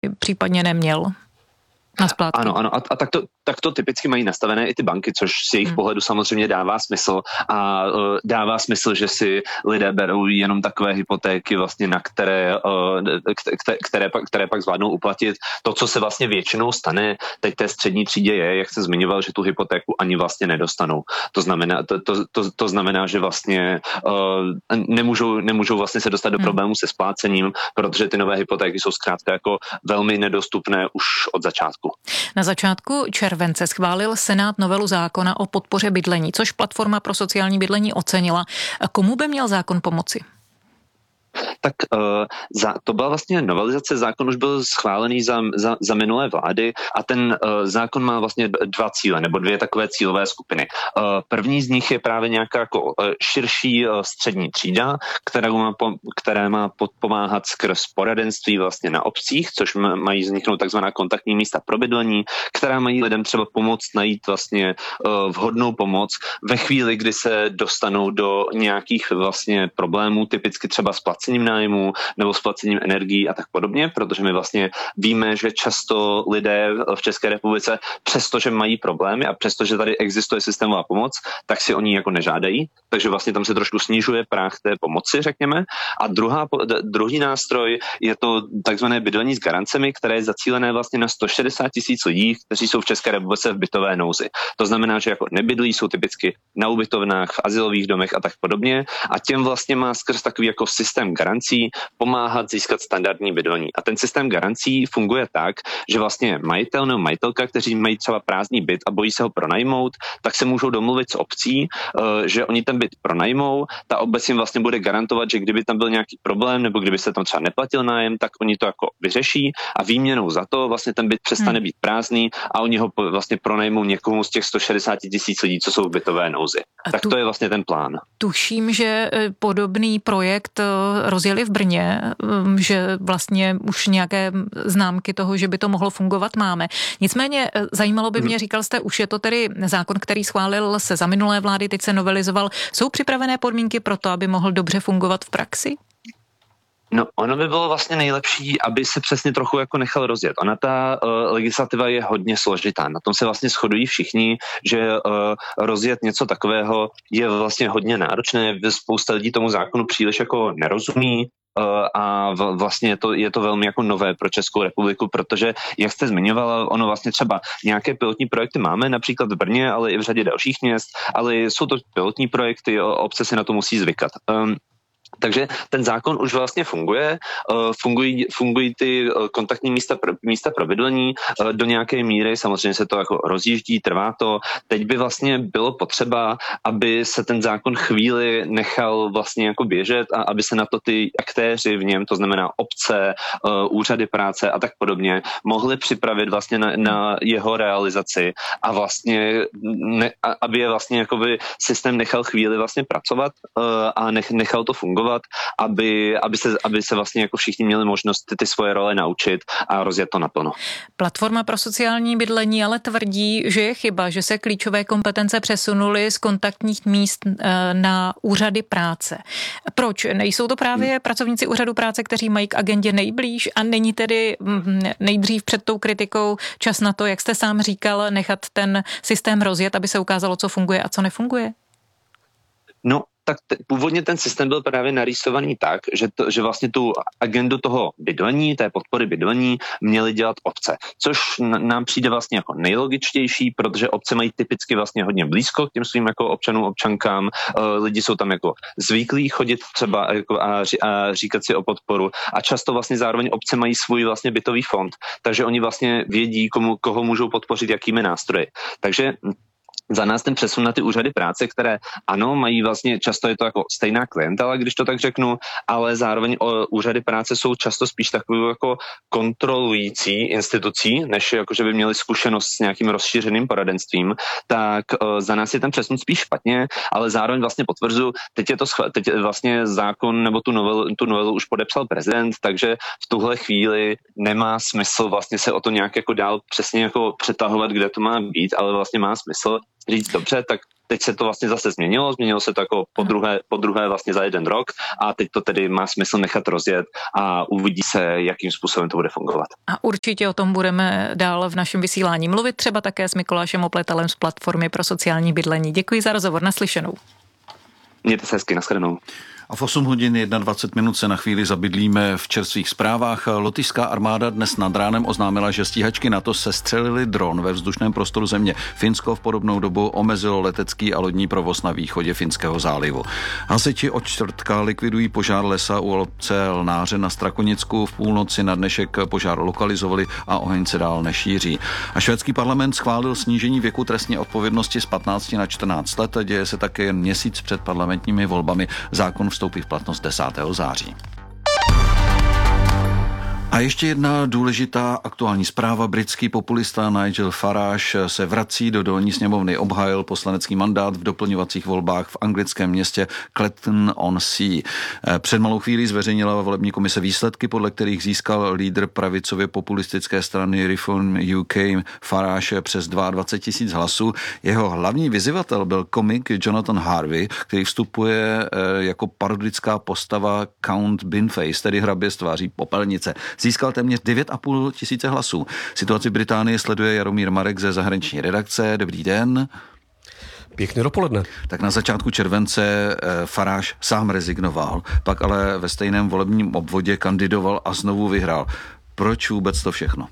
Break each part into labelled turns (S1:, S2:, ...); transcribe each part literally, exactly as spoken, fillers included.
S1: případně neměl na splátky.
S2: Ano, ano. A, a tak, to, tak to typicky mají nastavené i ty banky, což z jejich hmm. pohledu samozřejmě dává smysl. A uh, dává smysl, že si lidé berou jenom takové hypotéky, vlastně, na které, uh, které, které, pak, které pak zvládnou uplatit. To, co se vlastně většinou stane teď té střední třídě je, jak se zmiňoval, že tu hypotéku ani vlastně nedostanou. To znamená, to, to, to, to znamená že vlastně uh, nemůžou, nemůžou vlastně se dostat do problémů se splácením, protože ty nové hypotéky jsou zkrátka jako velmi nedostupné už od začátku.
S1: Na začátku července schválil Senát novelu zákona o podpoře bydlení, což Platforma pro sociální bydlení ocenila. Komu by měl zákon pomoci?
S2: Tak uh, za, to byla vlastně novelizace, zákon už byl schválený za, za, za minulé vlády a ten uh, zákon má vlastně dva cíle, nebo dvě takové cílové skupiny. Uh, první z nich je právě nějaká jako uh, širší uh, střední třída, která má, po, která má pomáhat skrz poradenství vlastně na obcích, což mají vzniknout takzvaná kontaktní místa pro bydlení, která mají lidem třeba pomoct najít vlastně uh, vhodnou pomoc ve chvíli, kdy se dostanou do nějakých vlastně problémů, typicky třeba s placením nájmu nebo s placením energií a tak podobně, protože my vlastně víme, že často lidé v České republice, přestože mají problémy a přestože tady existuje systémová pomoc, tak si oni jako nežádají, takže vlastně tam se trošku snižuje práh té pomoci, řekněme. A druhá, druhý nástroj je to takzvané bydlení s garancemi, které je zacílené vlastně na sto šedesát tisíc lidí, kteří jsou v České republice v bytové nouzi. To znamená, že jako nebydlí, jsou typicky na ubytovnách, v azylových domech a tak podobně a těm vlastně má skrz takový jako systém garancí pomáhat získat standardní bydlení. A ten systém garancí funguje tak, že vlastně majitel nebo majitelka, kteří mají třeba prázdný byt a bojí se ho pronajmout, tak se můžou domluvit s obcí, že oni ten byt pronajmou, ta obec jim vlastně bude garantovat, že kdyby tam byl nějaký problém nebo kdyby se tam třeba neplatil nájem, tak oni to jako vyřeší a výměnou za to vlastně ten byt přestane hmm. být prázdný a oni ho vlastně pronajmou někomu z těch sto šedesát tisíc lidí, co jsou v bytové nouzi. A tak tu, to je vlastně ten plán.
S1: Tuším, že podobný projekt rozjeli v Brně, že vlastně už nějaké známky toho, že by to mohlo fungovat, máme. Nicméně zajímalo by mě, říkal jste, už je to tedy zákon, který schválil se za minulé vlády, teď se novelizoval. Jsou připravené podmínky pro to, aby mohl dobře fungovat v praxi?
S2: No, ono by bylo vlastně nejlepší, aby se přesně trochu jako nechal rozjet. Ona ta uh, legislativa je hodně složitá. Na tom se vlastně shodují všichni, že uh, rozjet něco takového je vlastně hodně náročné. Spousta lidí tomu zákonu příliš jako nerozumí. Uh, a v, vlastně je to, je to velmi jako nové pro Českou republiku, protože, jak jste zmiňovala, ono vlastně třeba nějaké pilotní projekty máme, například v Brně, ale i v řadě dalších měst, ale jsou to pilotní projekty, obce si na to musí zvykat. Um, Takže ten zákon už vlastně funguje, fungují, fungují ty kontaktní místa pro, místa pro bydlení do nějaké míry, samozřejmě se to jako rozjíždí, trvá to. Teď by vlastně bylo potřeba, aby se ten zákon chvíli nechal vlastně jako běžet a aby se na to ty aktéři v něm, to znamená obce, úřady práce a tak podobně, mohli připravit vlastně na, na jeho realizaci a vlastně, ne, aby je vlastně jakoby systém nechal chvíli vlastně pracovat a nech, nechal to fungovat. Aby, aby, se, aby se vlastně jako všichni měli možnost ty, ty svoje role naučit a rozjet to naplno.
S1: Platforma pro sociální bydlení ale tvrdí, že je chyba, že se klíčové kompetence přesunuly z kontaktních míst na úřady práce. Proč? Nejsou to právě hmm. pracovníci úřadu práce, kteří mají k agendě nejblíž a není tedy nejdřív před tou kritikou čas na to, jak jste sám říkal, nechat ten systém rozjet, aby se ukázalo, co funguje a co nefunguje?
S2: No, tak t- původně ten systém byl právě narýsovaný tak, že, to, že vlastně tu agendu toho bydlení, té podpory bydlení měly dělat obce, což n- nám přijde vlastně jako nejlogičtější, protože obce mají typicky vlastně hodně blízko k těm svým jako občanům, občankám, uh, lidi jsou tam jako zvyklí chodit třeba jako a, ří, a říkat si o podporu a často vlastně zároveň obce mají svůj vlastně bytový fond, takže oni vlastně vědí, komu, koho můžou podpořit, jakými nástroji. Takže za nás ten přesun na ty úřady práce, které ano, mají vlastně, často je to jako stejná klientela, když to tak řeknu, ale zároveň o, úřady práce jsou často spíš takovou jako kontrolující institucí, než jako, že by měli zkušenost s nějakým rozšířeným poradenstvím, tak o, za nás je ten přesun spíš špatně, ale zároveň vlastně potvrzuji, teď je to schva- teď je vlastně zákon nebo tu novelu, tu novelu už podepsal prezident, takže v tuhle chvíli nemá smysl vlastně se o to nějak jako dál přesně jako přetahovat, kde to má být, ale vlastně má smysl říct dobře, tak teď se to vlastně zase změnilo, změnilo se to jako po druhé, po druhé vlastně za jeden rok a teď to tedy má smysl nechat rozjet a uvidí se, jakým způsobem to bude fungovat.
S1: A určitě o tom budeme dál v našem vysílání mluvit, třeba také s Mikulášem Opletalem z Platformy pro sociální bydlení. Děkuji za rozhovor, naslyšenou.
S2: Mějte se hezky, nashledanou.
S3: A v osm hodin dvacet jedna minut se na chvíli zabydlíme v čerstvých zprávách. Lotyšská armáda dnes nad ránem oznámila, že stíhačky NATO sestřelili dron ve vzdušném prostoru země. Finsko v podobnou dobu omezilo letecký a lodní provoz na východě Finského zálivu. Hasiči od čtvrtka likvidují požár lesa u obce Lnáře na Strakonicku. V půlnoci na dnešek požár lokalizovali a oheň se dál nešíří. A švédský parlament schválil snížení věku trestní odpovědnosti z patnácti na čtrnáct let. Děje se také jen měsíc před parlamentními volbami. Zákon vstoupí v platnost desátého září. A ještě jedna důležitá aktuální zpráva. Britský populista Nigel Farage se vrací do dolní sněmovny. Obhájil poslanecký mandát v doplňovacích volbách v anglickém městě Clacton-on-Sea. Před malou chvílí zveřejnila volební komise výsledky, podle kterých získal lídr pravicově populistické strany Reform U K Farage přes dvacet dva tisíc hlasů. Jeho hlavní vyzývatel byl komik Jonathan Harvey, který vstupuje jako parodická postava Count Binface, tedy hrabě z tváří popelnice. Získal téměř devět a půl tisíce hlasů. Situaci v Británii sleduje Jaromír Marek ze zahraniční redakce. Dobrý den.
S4: Pěkné dopoledne.
S3: Tak na začátku července Farage sám rezignoval, pak ale ve stejném volebním obvodě kandidoval a znovu vyhrál. Proč vůbec to všechno?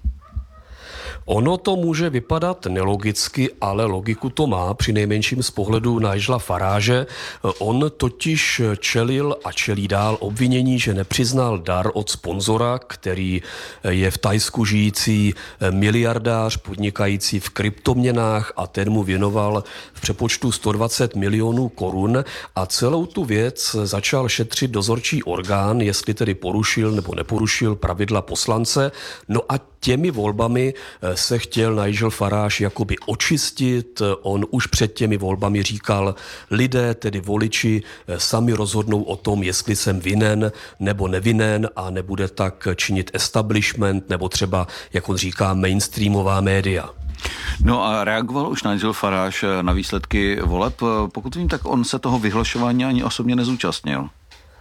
S4: Ono to může vypadat nelogicky, ale logiku to má, přinejmenším z pohledu Nigela Farage. On totiž čelil a čelí dál obvinění, že nepřiznal dar od sponzora, který je v Thajsku žijící miliardář, podnikající v kryptoměnách, a ten mu věnoval v přepočtu sto dvacet milionů korun a celou tu věc začal šetřit dozorčí orgán, jestli tedy porušil nebo neporušil pravidla poslance. No a těmi volbami se chtěl Nigel Farage jakoby očistit. On už před těmi volbami říkal, lidé, tedy voliči, sami rozhodnou o tom, jestli jsem vinen nebo nevinen, a nebude tak činit establishment nebo třeba, jak on říká, mainstreamová média.
S3: No a reagoval už Nigel Farage na výsledky voleb? Pokud vím, tak on se toho vyhlašování ani osobně nezúčastnil.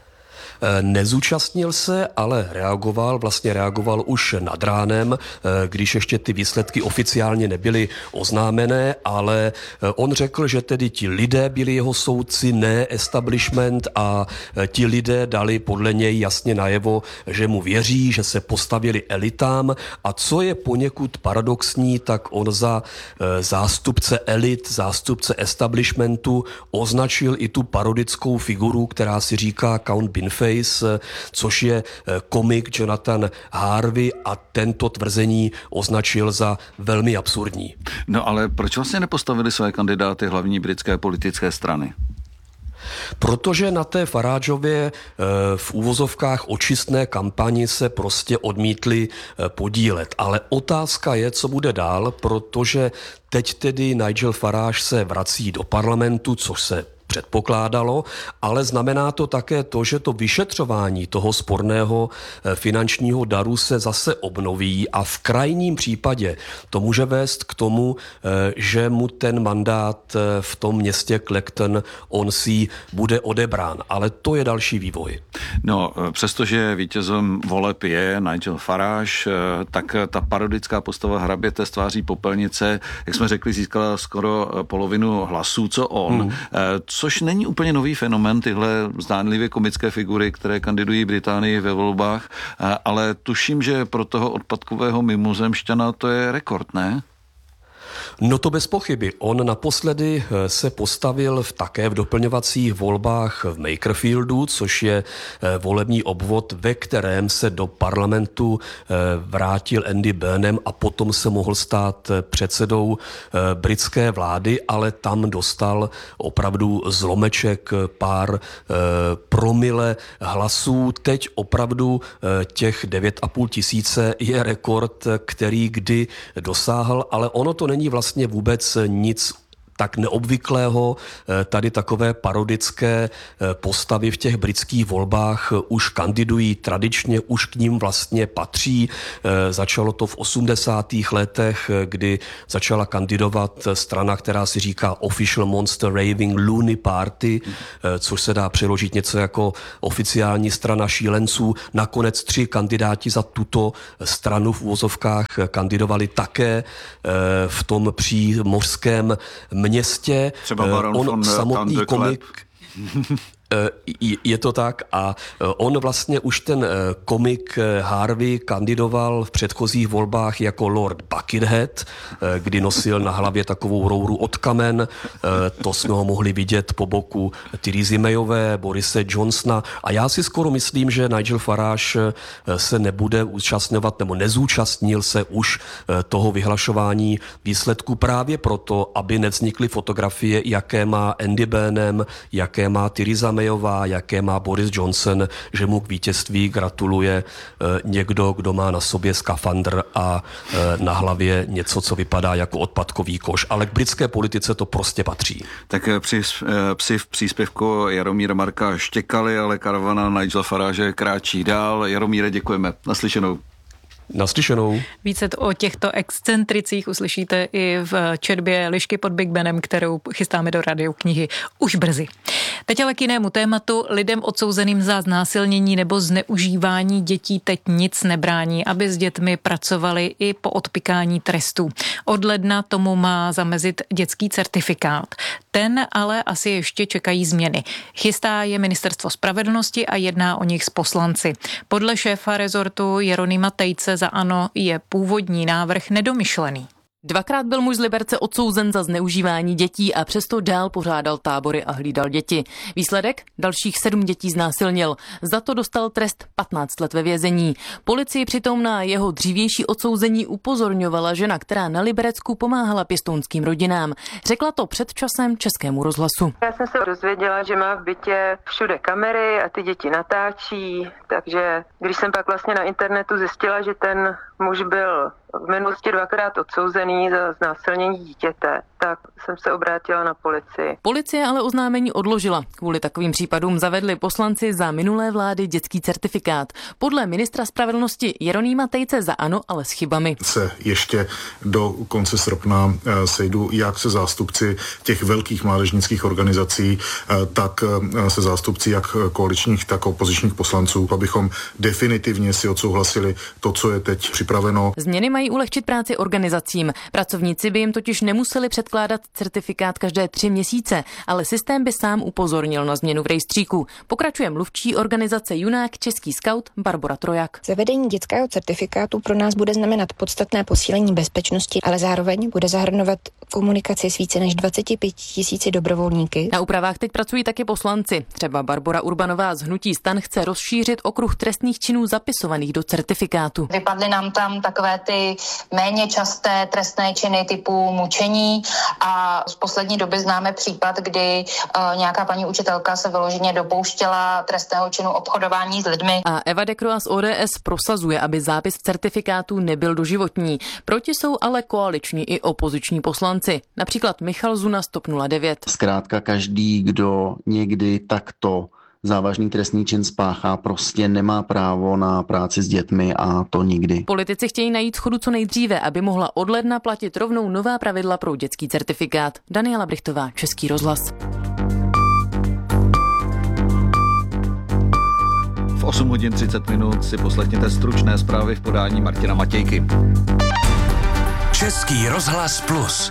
S4: Nezúčastnil se, ale reagoval, vlastně reagoval už nad ránem, když ještě ty výsledky oficiálně nebyly oznámené, ale on řekl, že tedy ti lidé byli jeho soudci, ne establishment, a ti lidé dali podle něj jasně najevo, že mu věří, že se postavili elitám, a co je poněkud paradoxní, tak on za zástupce elit, zástupce establishmentu označil i tu parodickou figuru, která si říká Count Binface, což je komik Jonathan Harvey, a tento tvrzení označil za velmi absurdní.
S3: No ale proč vlastně nepostavili své kandidáty hlavní britské politické strany?
S4: Protože na té Farageově v úvozovkách očistné kampani se prostě odmítli podílet. Ale otázka je, co bude dál, protože teď tedy Nigel Farage se vrací do parlamentu, což se předpokládalo, ale znamená to také to, že to vyšetřování toho sporného finančního daru se zase obnoví a v krajním případě to může vést k tomu, že mu ten mandát v tom městě Clacton-on-Sea bude odebrán. Ale to je další vývoj.
S3: No, přestože vítězem voleb je Nigel Farage, tak ta parodická postava hraběte z tváří popelnice, jak jsme řekli, získala skoro polovinu hlasů, co on. Hmm. Což není úplně nový fenomén, tyhle zdánlivě komické figury, které kandidují Británii ve volbách, ale tuším, že pro toho odpadkového mimozemšťana to je rekord, ne?
S4: No to bez pochyby. On naposledy se postavil v také v doplňovacích volbách v Makerfieldu, což je volební obvod, ve kterém se do parlamentu vrátil Andy Burnham a potom se mohl stát předsedou britské vlády, ale tam dostal opravdu zlomeček, pár promile hlasů. Teď opravdu těch devět a půl tisíce je rekord, který kdy dosáhl, ale ono to není vlastně vůbec nic tak neobvyklého. Tady takové parodické postavy v těch britských volbách už kandidují tradičně, už k ním vlastně patří. Začalo to v osmdesátých letech, kdy začala kandidovat strana, která si říká Official Monster Raving Loony Party, což se dá přeložit něco jako oficiální strana šílenců. Nakonec tři kandidáti za tuto stranu v uvozovkách kandidovali také v tom přímořském městě.
S3: Třeba Baron
S4: On
S3: von
S4: samotný komik...
S3: Uh,
S4: Je to tak a on vlastně už ten komik Harvey kandidoval v předchozích volbách jako Lord Buckethead, kdy nosil na hlavě takovou rouru od kamen. To jsme ho mohli vidět po boku Therese Mayové, Borise Johnsona a já si skoro myslím, že Nigel Farage se nebude účastňovat nebo nezúčastnil se už toho vyhlašování výsledků právě proto, aby nevznikly fotografie, jaké má Andy Burnham, jaké má Theresa Mayová, jaké má Boris Johnson, že mu k vítězství gratuluje někdo, kdo má na sobě skafandr a na hlavě něco, co vypadá jako odpadkový koš. Ale k britské politice to prostě patří.
S3: Tak při, psi v příspěvku Jaromíra Marka štěkali, ale karavana Nigela Farage kráčí dál. Jaromíre, děkujeme. Naslyšenou.
S4: Naslyšenou.
S1: Více o těchto excentricích uslyšíte i v četbě Lišky pod Big Benem, kterou chystáme do radioknihy už brzy. Teď ale k jinému tématu. Lidem odsouzeným za znásilnění nebo zneužívání dětí teď nic nebrání, aby s dětmi pracovali i po odpykání trestů. Od ledna tomu má zamezit dětský certifikát. Ten ale asi ještě čekají změny. Chystá je Ministerstvo spravedlnosti a jedná o nich s poslanci. Podle šéfa rezortu Jeronýma Tejce za ANO je původní návrh nedomyšlený.
S5: Dvakrát byl muž z Liberce odsouzen za zneužívání dětí a přesto dál pořádal tábory a hlídal děti. Výsledek? Dalších sedm dětí znásilnil. Za to dostal trest patnáct let ve vězení. Policii přitom na jeho dřívější odsouzení upozorňovala žena, která na Liberecku pomáhala pěstounským rodinám. Řekla to před časem Českému rozhlasu.
S6: Já jsem se dozvěděla, že má v bytě všude kamery a ty děti natáčí, takže když jsem pak vlastně na internetu zjistila, že ten muž byl v minulosti dvakrát odsouzený za znásilnění dítěte, tak jsem se obrátila na policii.
S5: Policie ale oznámení odložila. Kvůli takovým případům zavedli poslanci za minulé vlády dětský certifikát. Podle ministra spravedlnosti Jeronýma Tejce za ANO, ale s chybami.
S7: Se ještě do konce srpna sejdu jak se zástupci těch velkých mládežnických organizací, tak se zástupci jak koaličních, tak opozičních poslanců, abychom definitivně si odsouhlasili to, co je teď připraveno.
S5: Změny mají ulehčit práci organizacím. Pracovníci by jim totiž nemuseli předkládat certifikát každé tři měsíce, ale systém by sám upozornil na změnu v rejstříku. Pokračuje mluvčí organizace Junák Český scout Barbora Trojak.
S8: Zavedení dětského certifikátu pro nás bude znamenat podstatné posílení bezpečnosti, ale zároveň bude zahrnovat komunikaci s více než dvacet pět tisíci dobrovolníky.
S5: Na úpravách teď pracují taky poslanci. Třeba Barbora Urbanová z hnutí STAN chce rozšířit okruh trestných činů zapisovaných do certifikátu.
S9: Vypadly nám tam takové ty méně časté trestné činy typu mučení a z poslední doby známe případ, kdy uh, nějaká paní učitelka se vyloženě dopouštěla trestného činu obchodování s lidmi.
S5: A Eva Dekroa z O D S prosazuje, aby zápis v certifikátu nebyl doživotní. Proti jsou ale koaliční i opoziční poslanci. Například Michal Zuna z TOP nula devět.
S10: Zkrátka každý, kdo někdy takto závažný trestný čin spáchá, prostě nemá právo na práci s dětmi a to nikdy.
S5: Politici chtějí najít shodu co nejdříve, aby mohla od ledna platit rovnou nová pravidla pro dětský certifikát. Daniela Brichtová, Český rozhlas.
S3: V osm hodin třicet minut si poslechněte stručné zprávy v podání Martina Matějky.
S11: Český rozhlas plus.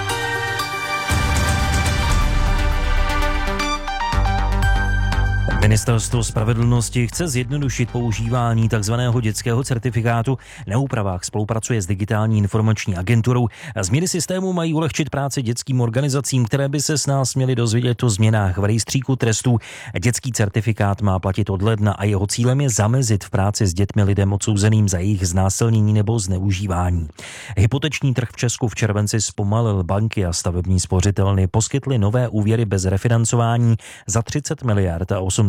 S12: Ministerstvo spravedlnosti chce zjednodušit používání tzv. Dětského certifikátu. Na úpravách spolupracuje s Digitální informační agenturou. Změny systému mají ulehčit práci dětským organizacím, které by se s nás měly dozvědět o změnách v rejstříku trestů. Dětský certifikát má platit od ledna a jeho cílem je zamezit v práci s dětmi lidem odsouzeným za jejich znásilnění nebo zneužívání. Hypoteční trh v Česku v červenci zpomalil. Banky a stavební spořitelny poskytly nové úvěry bez refinancování za třicet miliard a osm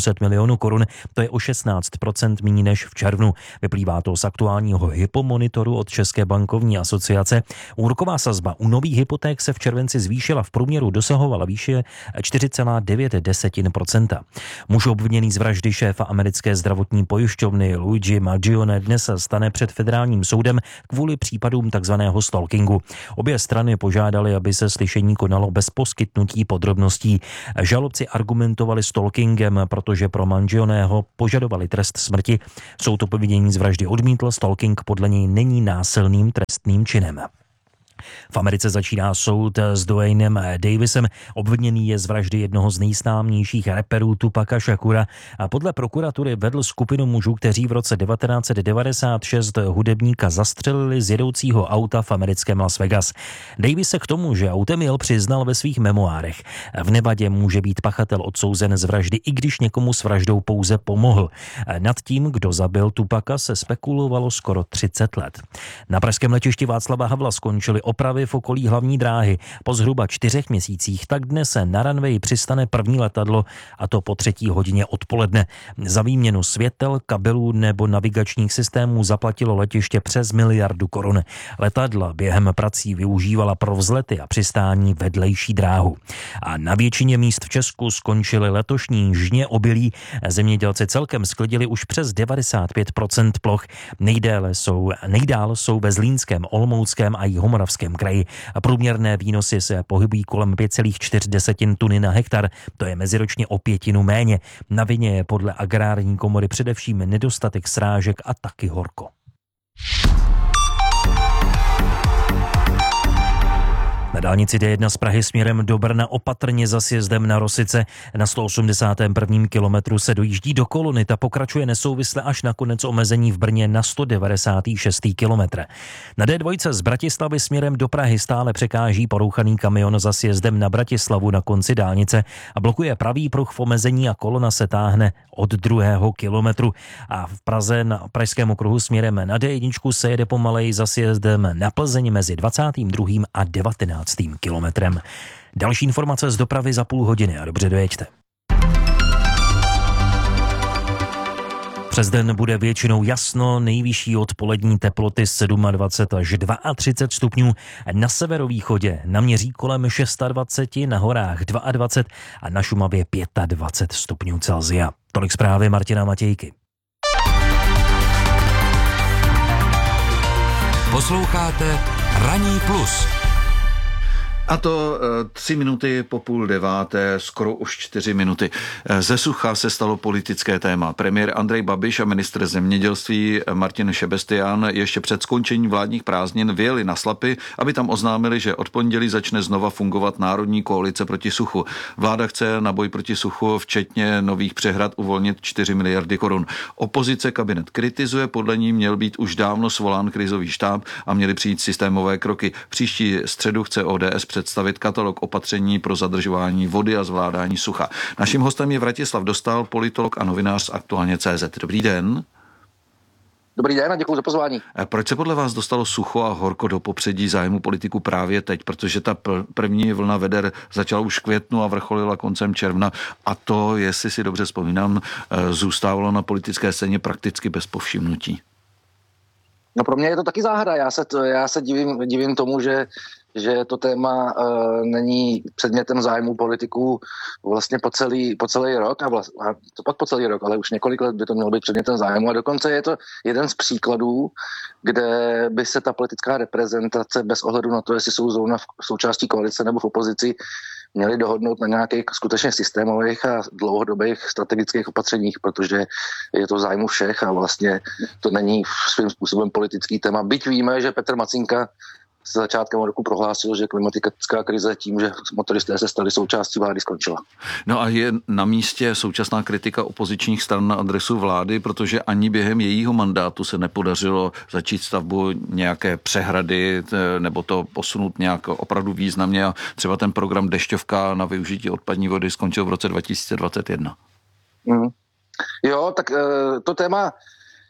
S12: set milionů korun, to je o šestnáct procent méně než v červnu. Vyplývá to z aktuálního hypomonitoru od České bankovní asociace. Úroková sazba u nových hypoték se v červenci zvýšila, v průměru dosahovala výše čtyři celá devět procenta. Muž obviněný z vraždy šéfa americké zdravotní pojišťovny Luigi Maggione dnes stane před federálním soudem kvůli případům takzvaného stalkingu. Obě strany požádali, aby se slyšení konalo bez poskytnutí podrobností. Žalobci argumentovali stalkingem, protože pro Mangioneho požadovali trest smrti. Soud obvinění z vraždy odmítl, stalking podle něj není násilným trestným činem. V Americe začíná soud s Dwaynem Davisem. Obviněný je z vraždy jednoho z nejznámějších raperů Tupaca Shakura a podle prokuratury vedl skupinu mužů, kteří v roce devatenáct set devadesát šest hudebníka zastřelili z jedoucího auta v americkém Las Vegas. Davis se k tomu, že autem jel, přiznal ve svých memoárech. V Nevadě může být pachatel odsouzen z vraždy, i když někomu s vraždou pouze pomohl. Nad tím, kdo zabil Tupaca, se spekulovalo skoro třicet let. Na pražském letišti Václava Havla skončily opravy v okolí hlavní dráhy. Po zhruba čtyřech měsících tak dnes se na runway přistane první letadlo, a to po třetí hodině odpoledne. Za výměnu světel, kabelů nebo navigačních systémů zaplatilo letiště přes miliardu korun. Letadla během prací využívala pro vzlety a přistání vedlejší dráhu. A na většině míst v Česku skončily letošní žně obilí. Zemědělci celkem sklidili už přes devadesát pět procent ploch. Nejdéle jsou, nejdál jsou ve Zlínském, Olomouckém a Jihomoravském kraji. Průměrné výnosy se pohybují kolem pět celá čtyři tuny na hektar, to je meziročně o pětinu méně. Na vině je podle agrární komory především nedostatek srážek a taky horko. Na dálnici D jedna z Prahy směrem do Brna opatrně za sjezdem na Rosice. Na sto osmdesátém prvním kilometru se dojíždí do kolony, ta pokračuje nesouvisle až na konec omezení v Brně na sto devadesátém šestém kilometře. Na D dva z Bratislavy směrem do Prahy stále překáží porouchaný kamion za sjezdem na Bratislavu na konci dálnice a blokuje pravý pruh v omezení a kolona se táhne od druhého kilometru. A v Praze na pražském okruhu směrem na D jedna se jede pomalej za sjezdem na Plzeň mezi dvacátým druhým a devatenáctým kilometrem. Další informace z dopravy za půl hodiny a dobře dojeďte. Přes den bude většinou jasno, nejvyšší odpolední teploty dvacet sedm až třicet dva stupňů. Na severovýchodě naměří kolem dvacet šest, na horách dvacet dva a na Šumavě dvacet pět stupňů Celsia. Tolik zprávy Martina Matějky.
S11: Posloucháte Ranní plus.
S3: A to tři minuty po půl deváté, skoro už čtyři minuty. Ze sucha se stalo politické téma. Premiér Andrej Babiš a ministr zemědělství Martin Šebestián ještě před skončením vládních prázdnin vyjeli na Slapy, aby tam oznámili, že od pondělí začne znova fungovat Národní koalice proti suchu. Vláda chce na boj proti suchu, včetně nových přehrad, uvolnit čtyři miliardy korun. Opozice kabinet kritizuje, podle ní měl být už dávno svolán krizový štáb a měly přijít systémové kroky. Příští středu chce O D S představit katalog opatření pro zadržování vody a zvládání sucha. Naším hostem je Vratislav Dostál, politolog a novinář z Aktuálně tečka cé zet. Dobrý den.
S13: Dobrý den a děkuji za pozvání.
S3: Proč se podle vás dostalo sucho a horko do popředí zájmu politiků právě teď? Protože ta první vlna veder začala už v květnu a vrcholila koncem června a to, jestli si dobře vzpomínám, zůstávalo na politické scéně prakticky bez povšimnutí.
S13: No pro mě je to taky záhada. Já se, to, já se divím, divím tomu, že že to téma uh, není předmětem zájmu politiků vlastně po celý, po celý rok a, vlast, a to pak po celý rok, ale už několik let by to mělo být předmětem zájmu a dokonce je to jeden z příkladů, kde by se ta politická reprezentace bez ohledu na to, jestli jsou zrovna v součástí koalice nebo v opozici, měli dohodnout na nějakých skutečně systémových a dlouhodobých strategických opatřeních, protože je to v zájmu všech a vlastně to není svým způsobem politický téma. Byť víme, že Petr Macinka se začátkem roku prohlásil, že klimatická krize tím, že motoristé se stali součástí vlády, skončila.
S3: No a je na místě současná kritika opozičních stran na adresu vlády, protože ani během jejího mandátu se nepodařilo začít stavbu nějaké přehrady nebo to posunout nějak opravdu významně a třeba ten program Dešťovka na využití odpadní vody skončil v roce dva tisíce dvacet jedna.
S13: Mm. Jo, tak to téma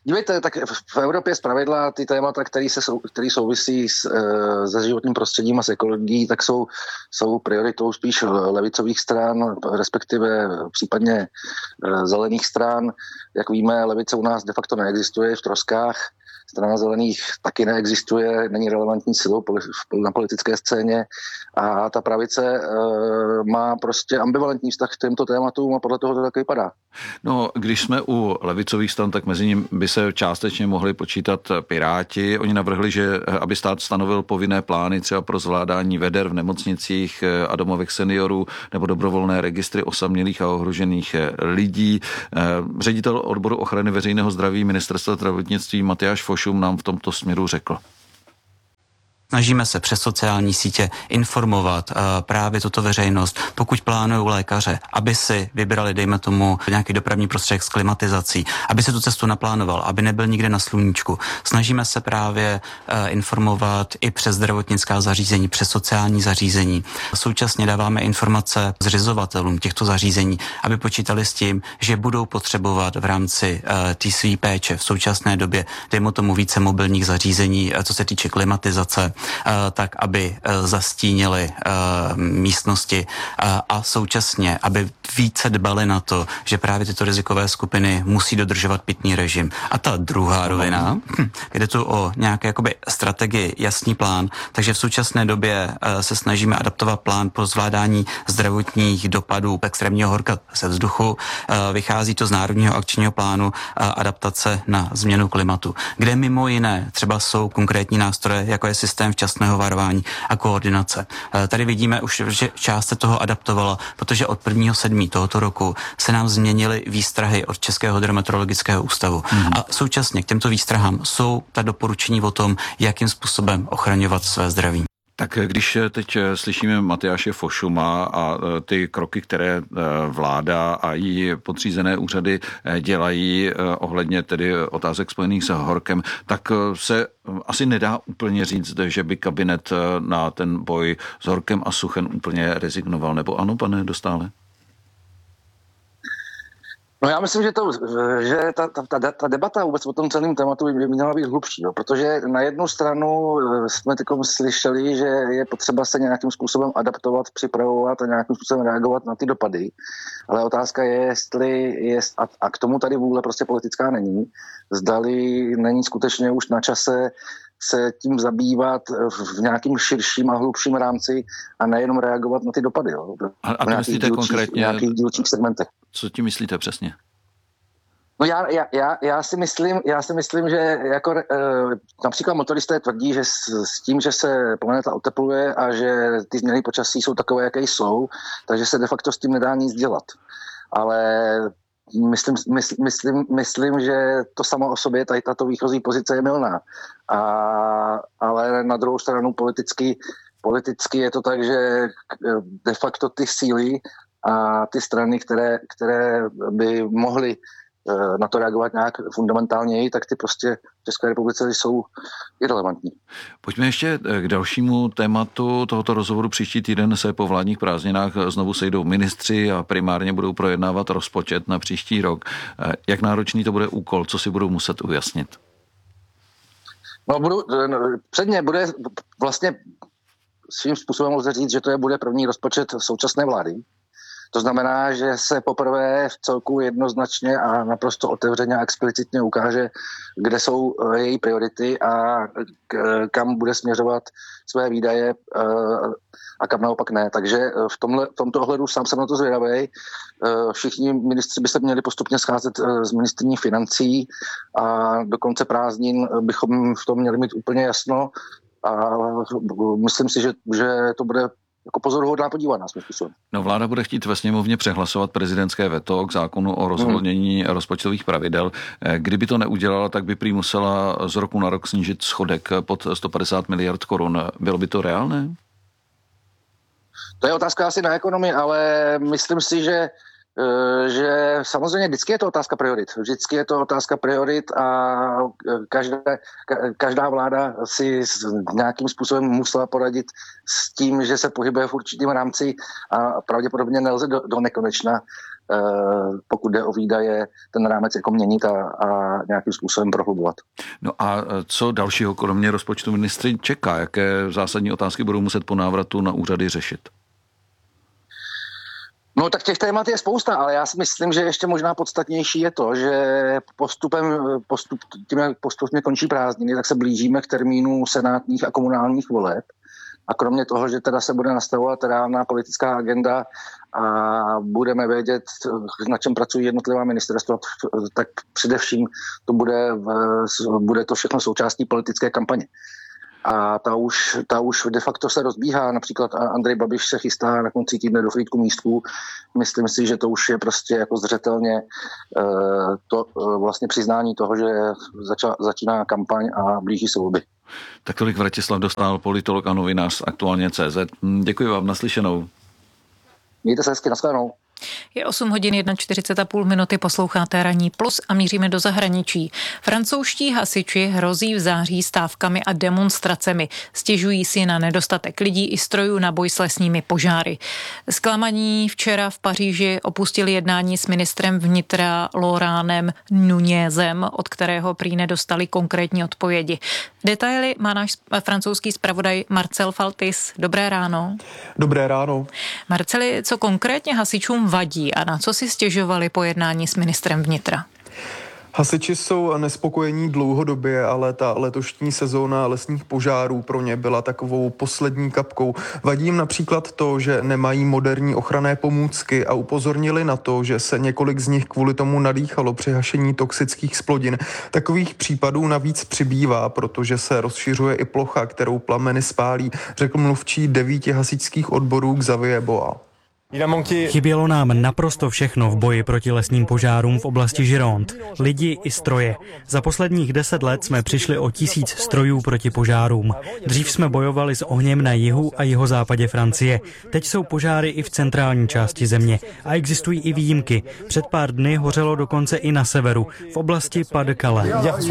S13: Dívejte, tak v Evropě zpravidla ty témata, které se který souvisí s, se životním prostředím a s ekologií, tak jsou, jsou prioritou spíš levicových stran, respektive případně zelených stran. Jak víme, levice u nás de facto neexistuje v troskách. Strana zelených taky neexistuje, není relevantní silou na politické scéně a ta pravice e, má prostě ambivalentní vztah k těmto tématům a podle toho to tak vypadá.
S3: No, když jsme u levicových stran, tak mezi nimi by se částečně mohli počítat Piráti. Oni navrhli, že aby stát stanovil povinné plány třeba pro zvládání veder v nemocnicích a domovech seniorů nebo dobrovolné registry osamělých a ohrožených lidí. Ředitel odboru ochrany veřejného zdraví Ministerstva zdravotnictví Matyáš Fošum nám v tomto směru řekl.
S14: Snažíme se přes sociální sítě informovat uh, právě tuto veřejnost, pokud plánují lékaře, aby si vybrali, dejme tomu, nějaký dopravní prostředek s klimatizací, aby si tu cestu naplánoval, aby nebyl nikde na sluníčku. Snažíme se právě uh, informovat i přes zdravotnická zařízení, přes sociální zařízení. Současně dáváme informace zřizovatelům těchto zařízení, aby počítali s tím, že budou potřebovat v rámci uh, té své péče v současné době, dejme tomu, více mobilních zařízení, uh, co se týče klimatizace, tak aby zastínili místnosti a současně, aby více dbali na to, že právě tyto rizikové skupiny musí dodržovat pitný režim. A ta druhá rovina, jde tu o nějaké jakoby strategii, jasný plán, takže v současné době se snažíme adaptovat plán pro zvládání zdravotních dopadů extrémního horka ze vzduchu. Vychází to z Národního akčního plánu adaptace na změnu klimatu, kde mimo jiné třeba jsou konkrétní nástroje, jako je systém včasného varování a koordinace. Tady vidíme už, že část se toho adaptovala, protože od prvního sedmého tohoto roku se nám změnily výstrahy od Českého hydrometeorologického ústavu. Mm. A současně k těmto výstrahám jsou ta doporučení o tom, jakým způsobem ochraňovat své zdraví.
S3: Tak když teď slyšíme Matyáše Fošuma a ty kroky, které vláda a její podřízené úřady dělají ohledně tedy otázek spojených s horkem, tak se asi nedá úplně říct, že by kabinet na ten boj s horkem a suchem úplně rezignoval. Nebo ano, pane Dostále?
S13: No já myslím, že, to, že ta, ta, ta debata vůbec o tom celém tématu by měla být hlubší, no, protože na jednu stranu jsme takom slyšeli, že je potřeba se nějakým způsobem adaptovat, připravovat a nějakým způsobem reagovat na ty dopady, ale otázka je, jestli je, a, a k tomu tady vůle prostě politická není, zdali není skutečně už na čase se tím zabývat v nějakým širším a hlubším rámci a nejenom reagovat na ty dopady. Jo,
S3: a, a to myslíte dílčích, konkrétně? V nějakých dílčích segmentech. Co tím myslíte přesně?
S13: No já, já, já, já, si myslím, já si myslím, že jako, e, například motoristé tvrdí, že s, s tím, že se planeta otepluje a že ty změny počasí jsou takové, jaké jsou, takže se de facto s tím nedá nic dělat. Ale myslím, mysl, myslím, myslím že to samo o sobě, tady tato výchozí pozice je mylná. A, ale na druhou stranu politicky, politicky je to tak, že de facto ty síly a ty strany, které, které by mohly na to reagovat nějak fundamentálněji, tak ty prostě v České republice jsou irelevantní.
S3: Pojďme ještě k dalšímu tématu tohoto rozhovoru. Příští týden se po vládních prázdninách znovu sejdou ministři a primárně budou projednávat rozpočet na příští rok. Jak náročný to bude úkol? Co si budou muset ujasnit?
S13: No, budu, předně bude vlastně svým způsobem lze říct, že to je bude první rozpočet současné vlády. To znamená, že se poprvé v celku jednoznačně a naprosto otevřeně a explicitně ukáže, kde jsou její priority a kam bude směřovat své výdaje a kam naopak ne. Takže v, tomhle, v tomto ohledu sám jsem na to zvědavej. Všichni ministři by se měli postupně scházet z ministryní financí a do konce prázdnin bychom v tom měli mít úplně jasno a myslím si, že, že to bude jako pozoruhodná podívaná svým způsobem.
S3: No, vláda bude chtít ve sněmovně přehlasovat prezidentské veto k zákonu o rozvolnění hmm. rozpočtových pravidel. Kdyby to neudělala, tak by prý musela z roku na rok snížit schodek pod sto padesát miliard korun. Bylo by to reálné?
S13: To je otázka asi na ekonomii, ale myslím si, že že samozřejmě vždycky je to otázka priorit. Vždycky je to otázka priorit a každá, každá vláda si nějakým způsobem musela poradit s tím, že se pohybuje v určitém rámci a pravděpodobně nelze do, do nekonečna pokud jde o výdaje, ten rámec jako měnit a, a nějakým způsobem prohlubovat.
S3: No a co dalšího kromě rozpočtu ministry čeká? Jaké zásadní otázky budou muset po návratu na úřady řešit?
S13: No tak těch témat je spousta, ale já si myslím, že ještě možná podstatnější je to, že postupem, postup, tím, jak postupně končí prázdniny, tak se blížíme k termínu senátních a komunálních voleb. A kromě toho, že teda se bude nastavovat reálná politická agenda a budeme vědět, na čem pracují jednotlivá ministerstva, tak především to bude, bude to všechno součástí politické kampaně. A ta už, ta už de facto se rozbíhá. Například Andrej Babiš se chystá na konci týdne do Frýdku Místků. Myslím si, že to už je prostě jako zřetelně to vlastně přiznání toho, že zača, začíná kampaň a blíží se volby.
S3: Tak tolik Vratislav Dostál, politolog a novinář z Aktuálně tečka cé zet. Děkuji vám, naslyšenou.
S13: Mějte se hezky, nashledanou.
S1: Je osm hodin čtyřicet jedna a půl minuty, posloucháte Ranní plus a míříme do zahraničí. Francouzští hasiči hrozí v září stávkami a demonstracemi. Stěžují si na nedostatek lidí i strojů na boj s lesními požáry. Zklamaní včera v Paříži opustili jednání s ministrem vnitra Laurentem Nunezem, od kterého prý nedostali konkrétní odpovědi. Detaily má náš francouzský zpravodaj Marcel Faltis. Dobré ráno.
S15: Dobré ráno.
S1: Marceli, co konkrétně hasičům vadí a na co si stěžovali po jednání s ministrem vnitra?
S15: Hasiči jsou nespokojení dlouhodobě, ale ta letošní sezóna lesních požárů pro ně byla takovou poslední kapkou. Vadí jim například to, že nemají moderní ochranné pomůcky a upozornili na to, že se několik z nich kvůli tomu nadýchalo při hašení toxických splodin. Takových případů navíc přibývá, protože se rozšiřuje i plocha, kterou plameny spálí, řekl mluvčí devíti hasičských odborů Xavier Boa.
S16: Chybělo nám naprosto všechno v boji proti lesním požárům v oblasti Gironde. Lidi i stroje. Za posledních deset let jsme přišli o tisíc strojů proti požárům. Dřív jsme bojovali s ohněm na jihu a jihozápadě Francie. Teď jsou požáry i v centrální části země. A existují i výjimky. Před pár dny hořelo dokonce i na severu, v oblasti Pas-de-Calais.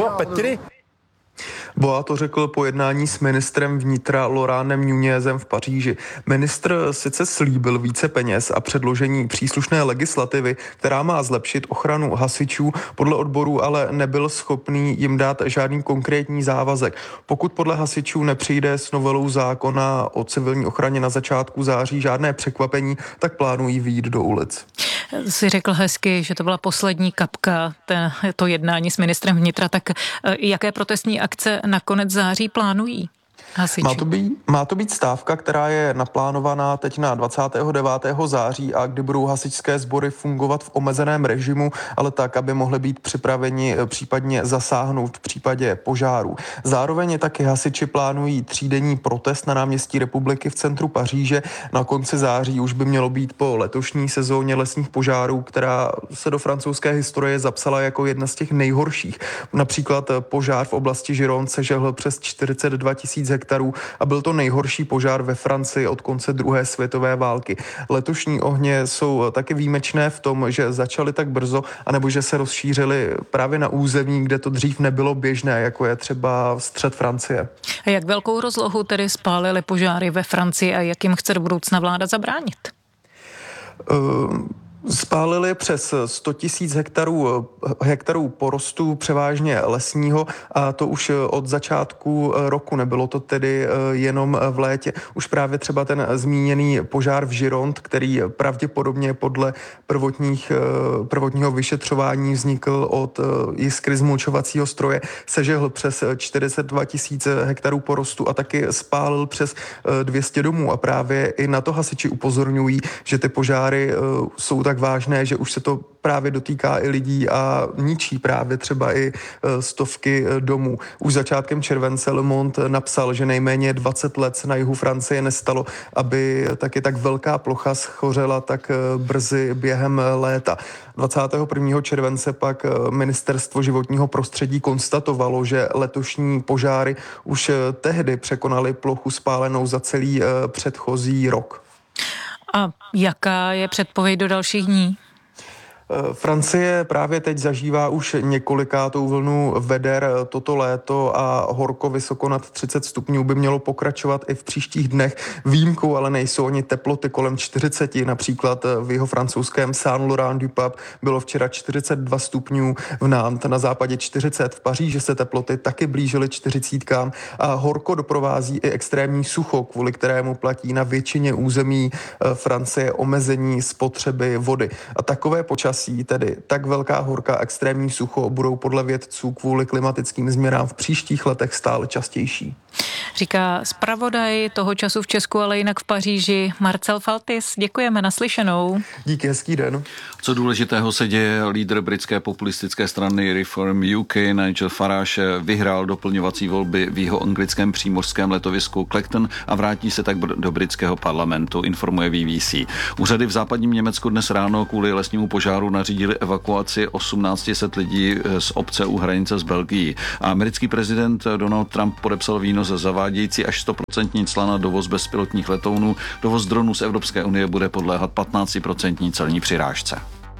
S15: Boa to řekl po jednání s ministrem vnitra Laurentem Nunezem v Paříži. Ministr sice slíbil více peněz a předložení příslušné legislativy, která má zlepšit ochranu hasičů, podle odborů ale nebyl schopný jim dát žádný konkrétní závazek. Pokud podle hasičů nepřijde s novelou zákona o civilní ochraně na začátku září žádné překvapení, tak plánují vyjít do ulic.
S1: Jsi řekl hezky, že to byla poslední kapka, to jednání s ministrem vnitra, tak jaké protestní akce nakonec září plánují hasiči?
S15: Má to být, má to být stávka, která je naplánovaná teď na dvacátého devátého září a kdy budou hasičské sbory fungovat v omezeném režimu, ale tak, aby mohly být připraveni případně zasáhnout v případě požáru. Zároveň taky hasiči plánují třídenní protest na náměstí Republiky v centru Paříže. Na konci září už by mělo být po letošní sezóně lesních požárů, která se do francouzské historie zapsala jako jedna z těch nejhorších. Například požár v oblasti Gironde sežehl přes čtyřicet dva tisíc hektarů a byl to nejhorší požár ve Francii od konce druhé světové války. Letošní ohně jsou taky výjimečné v tom, že začaly tak brzo, anebo že se rozšířily právě na území, kde to dřív nebylo běžné, jako je třeba střed Francie.
S1: A jak velkou rozlohu tedy spálily požáry ve Francii a jak jim chce do budoucna vláda zabránit?
S15: Uh... Spálili přes sto tisíc hektarů, hektarů porostů, převážně lesního, a to už od začátku roku. Nebylo to tedy jenom v létě. Už právě třeba ten zmíněný požár v Gironde, který pravděpodobně podle prvotních, prvotního vyšetřování vznikl od jiskry z mulčovacího stroje, sežehl přes čtyřicet dva tisíc hektarů porostů a taky spálil přes dvě stě domů. A právě i na to hasiči upozorňují, že ty požáry jsou tak vážné, že už se to právě dotýká i lidí a ničí právě třeba i stovky domů. Už začátkem července Le Monde napsal, že nejméně dvacet let se na jihu Francie nestalo, aby taky tak velká plocha schořela tak brzy během léta. dvacátého prvního července pak Ministerstvo životního prostředí konstatovalo, že letošní požáry už tehdy překonaly plochu spálenou za celý předchozí rok.
S1: A jaká je předpověď do dalších dní?
S15: Francie právě teď zažívá už několikátou vlnu veder toto léto a horko vysoko nad třicet stupňů by mělo pokračovat i v příštích dnech. Výjimkou ale nejsou ani teploty kolem čtyřicet, například v jeho francouzském Saint-Laurent-du-Pape bylo včera čtyřicet dva stupňů, v Nantes na západě čtyřicet, v Paříži se teploty taky blížily čtyřicítkám a horko doprovází i extrémní sucho, kvůli kterému platí na většině území Francie omezení spotřeby vody. A takové počasí, tedy tak velká horka, extrémní sucho, budou podle vědců kvůli klimatickým změnám v příštích letech stále častější.
S1: Říká zpravodaj toho času v Česku, ale jinak v Paříži Marcel Faltis. Děkujeme, naslyšenou.
S15: Díky, hezký den.
S3: Co důležitého se děje, lídr britské populistické strany Reform U K Nigel Farage vyhrál doplňovací volby v jeho anglickém přímořském letovisku Clacton a vrátí se tak do britského parlamentu, informuje V V C. Úřady v západním Německu dnes ráno kvůli lesnímu požáru nařídili evakuaci osmnáct set lidí z obce u hranice s Belgií. A americký prezident Donald Trump podepsal výnos zavádějící až sto procent cla na dovoz bezpilotních letounů. Dovoz dronů z Evropské unie bude podléhat patnáct procent celní přirážce.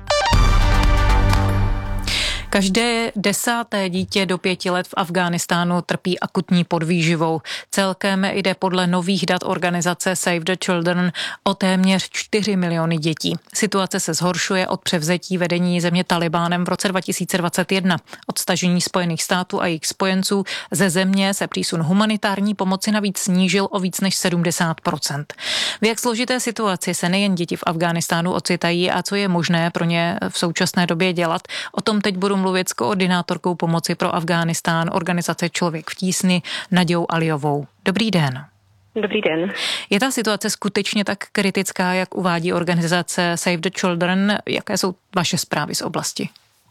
S1: Každé desáté dítě do pěti let v Afghánistánu trpí akutní podvýživou. Celkem jde podle nových dat organizace Save the Children o téměř čtyři miliony dětí. Situace se zhoršuje od převzetí vedení země Talibánem v roce dva tisíce dvacet jedna. Od stažení Spojených států a jejich spojenců ze země se přísun humanitární pomoci navíc snížil o víc než sedmdesát procent. V jak složité situaci se nejen děti v Afghánistánu ocitají a co je možné pro ně v současné době dělat, o tom teď budu mluvit s koordinátorkou pomoci pro Afghánistán organizace Člověk v tísni Naďou Aliovou. Dobrý den.
S17: Dobrý den.
S1: Je ta situace skutečně tak kritická, jak uvádí organizace Save the Children? Jaké jsou vaše zprávy z oblasti?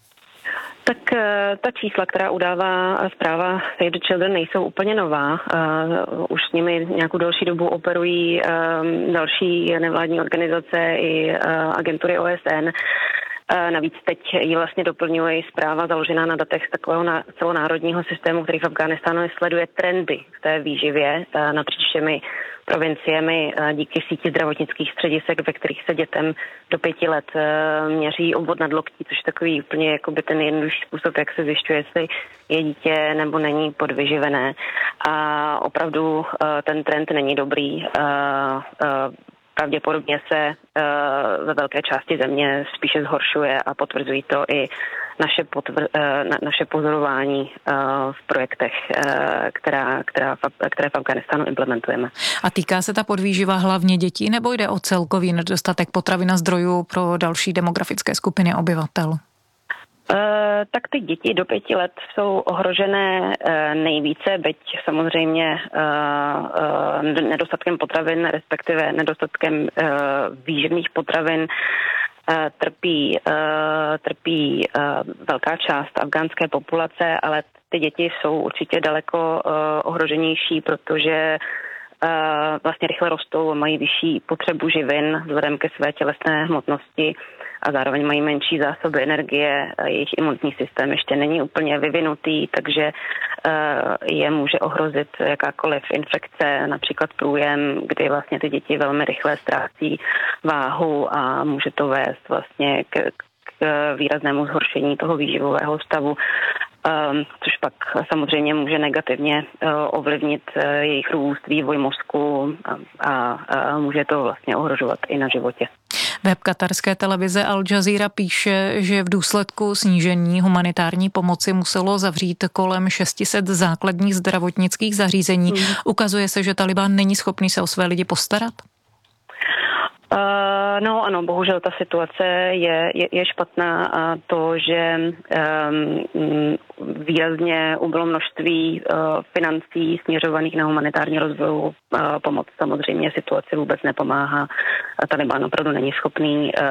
S17: Tak ta čísla, která udává zpráva Save the Children, nejsou úplně nová. Už s nimi nějakou delší dobu operují další nevládní organizace i agentury O S N. Navíc teď ji vlastně doplňuje i zpráva založená na datech z takového celonárodního systému, který v Afghánistánu sleduje trendy v té výživě napříč všemi provinciemi díky síti zdravotnických středisek, ve kterých se dětem do pěti let měří obvod nad loktí, což je takový úplně jakoby ten jednodušší způsob, jak se zjišťuje, jestli je dítě nebo není podvyživené. A opravdu ten trend není dobrý. Pravděpodobně se uh, ve velké části země spíše zhoršuje a potvrzují to i naše, potvr, uh, na, naše pozorování uh, v projektech, uh, která, která, které v Afghánistánu implementujeme.
S1: A týká se ta podvýživa hlavně dětí, nebo jde o celkový nedostatek potravin a zdrojů pro další demografické skupiny obyvatel?
S17: Uh, tak ty děti do pěti let jsou ohrožené uh, nejvíce, byť samozřejmě uh, uh, nedostatkem potravin, respektive nedostatkem uh, výživných potravin uh, trpí, uh, trpí uh, velká část afgánské populace, ale ty děti jsou určitě daleko uh, ohroženější, protože uh, vlastně rychle rostou a mají vyšší potřebu živin vzhledem ke své tělesné hmotnosti a zároveň mají menší zásoby energie, jejich imunitní systém ještě není úplně vyvinutý, takže je může ohrozit jakákoliv infekce, například průjem, kdy vlastně ty děti velmi rychle ztrácí váhu a může to vést vlastně k, k výraznému zhoršení toho výživového stavu, což pak samozřejmě může negativně ovlivnit jejich růst, vývoj mozku a, a může to vlastně ohrožovat i na životě.
S1: Web katarské televize Al Jazeera píše, že v důsledku snížení humanitární pomoci muselo zavřít kolem šest set základních zdravotnických zařízení. Hmm. Ukazuje se, že Taliban není schopný se o své lidi postarat?
S17: Uh, no ano, bohužel ta situace je, je, je špatná a to, že um, výrazně ubylo množství uh, financí směřovaných na humanitární rozvojovou uh, pomoc. Samozřejmě situaci vůbec nepomáhá. Taliban opravdu není schopný uh,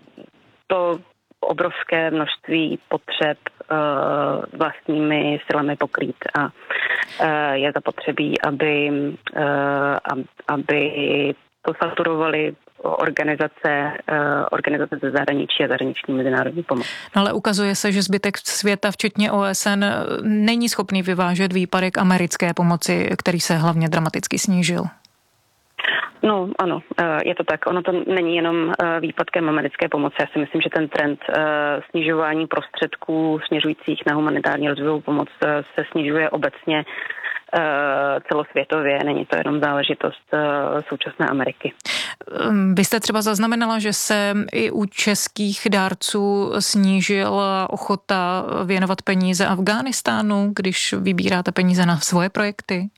S17: to obrovské množství potřeb uh, vlastními silami pokrýt a uh, je zapotřebí, aby, uh, aby to saturovali organizace, organizace ze zahraničí a zahraniční mezinárodní pomoc.
S1: No ale ukazuje se, že zbytek světa, včetně O S N, není schopný vyvážet výpadek americké pomoci, který se hlavně dramaticky snížil.
S17: No ano, je to tak. Ono to není jenom výpadkem americké pomoci. Já si myslím, že ten trend snižování prostředků směřujících na humanitární rozvojovou pomoc se snižuje obecně celosvětově. Není to jenom záležitost současné Ameriky.
S1: Vy jste třeba zaznamenala, že se i u českých dárců snížila ochota věnovat peníze Afghánistánu, když vybíráte peníze na svoje projekty?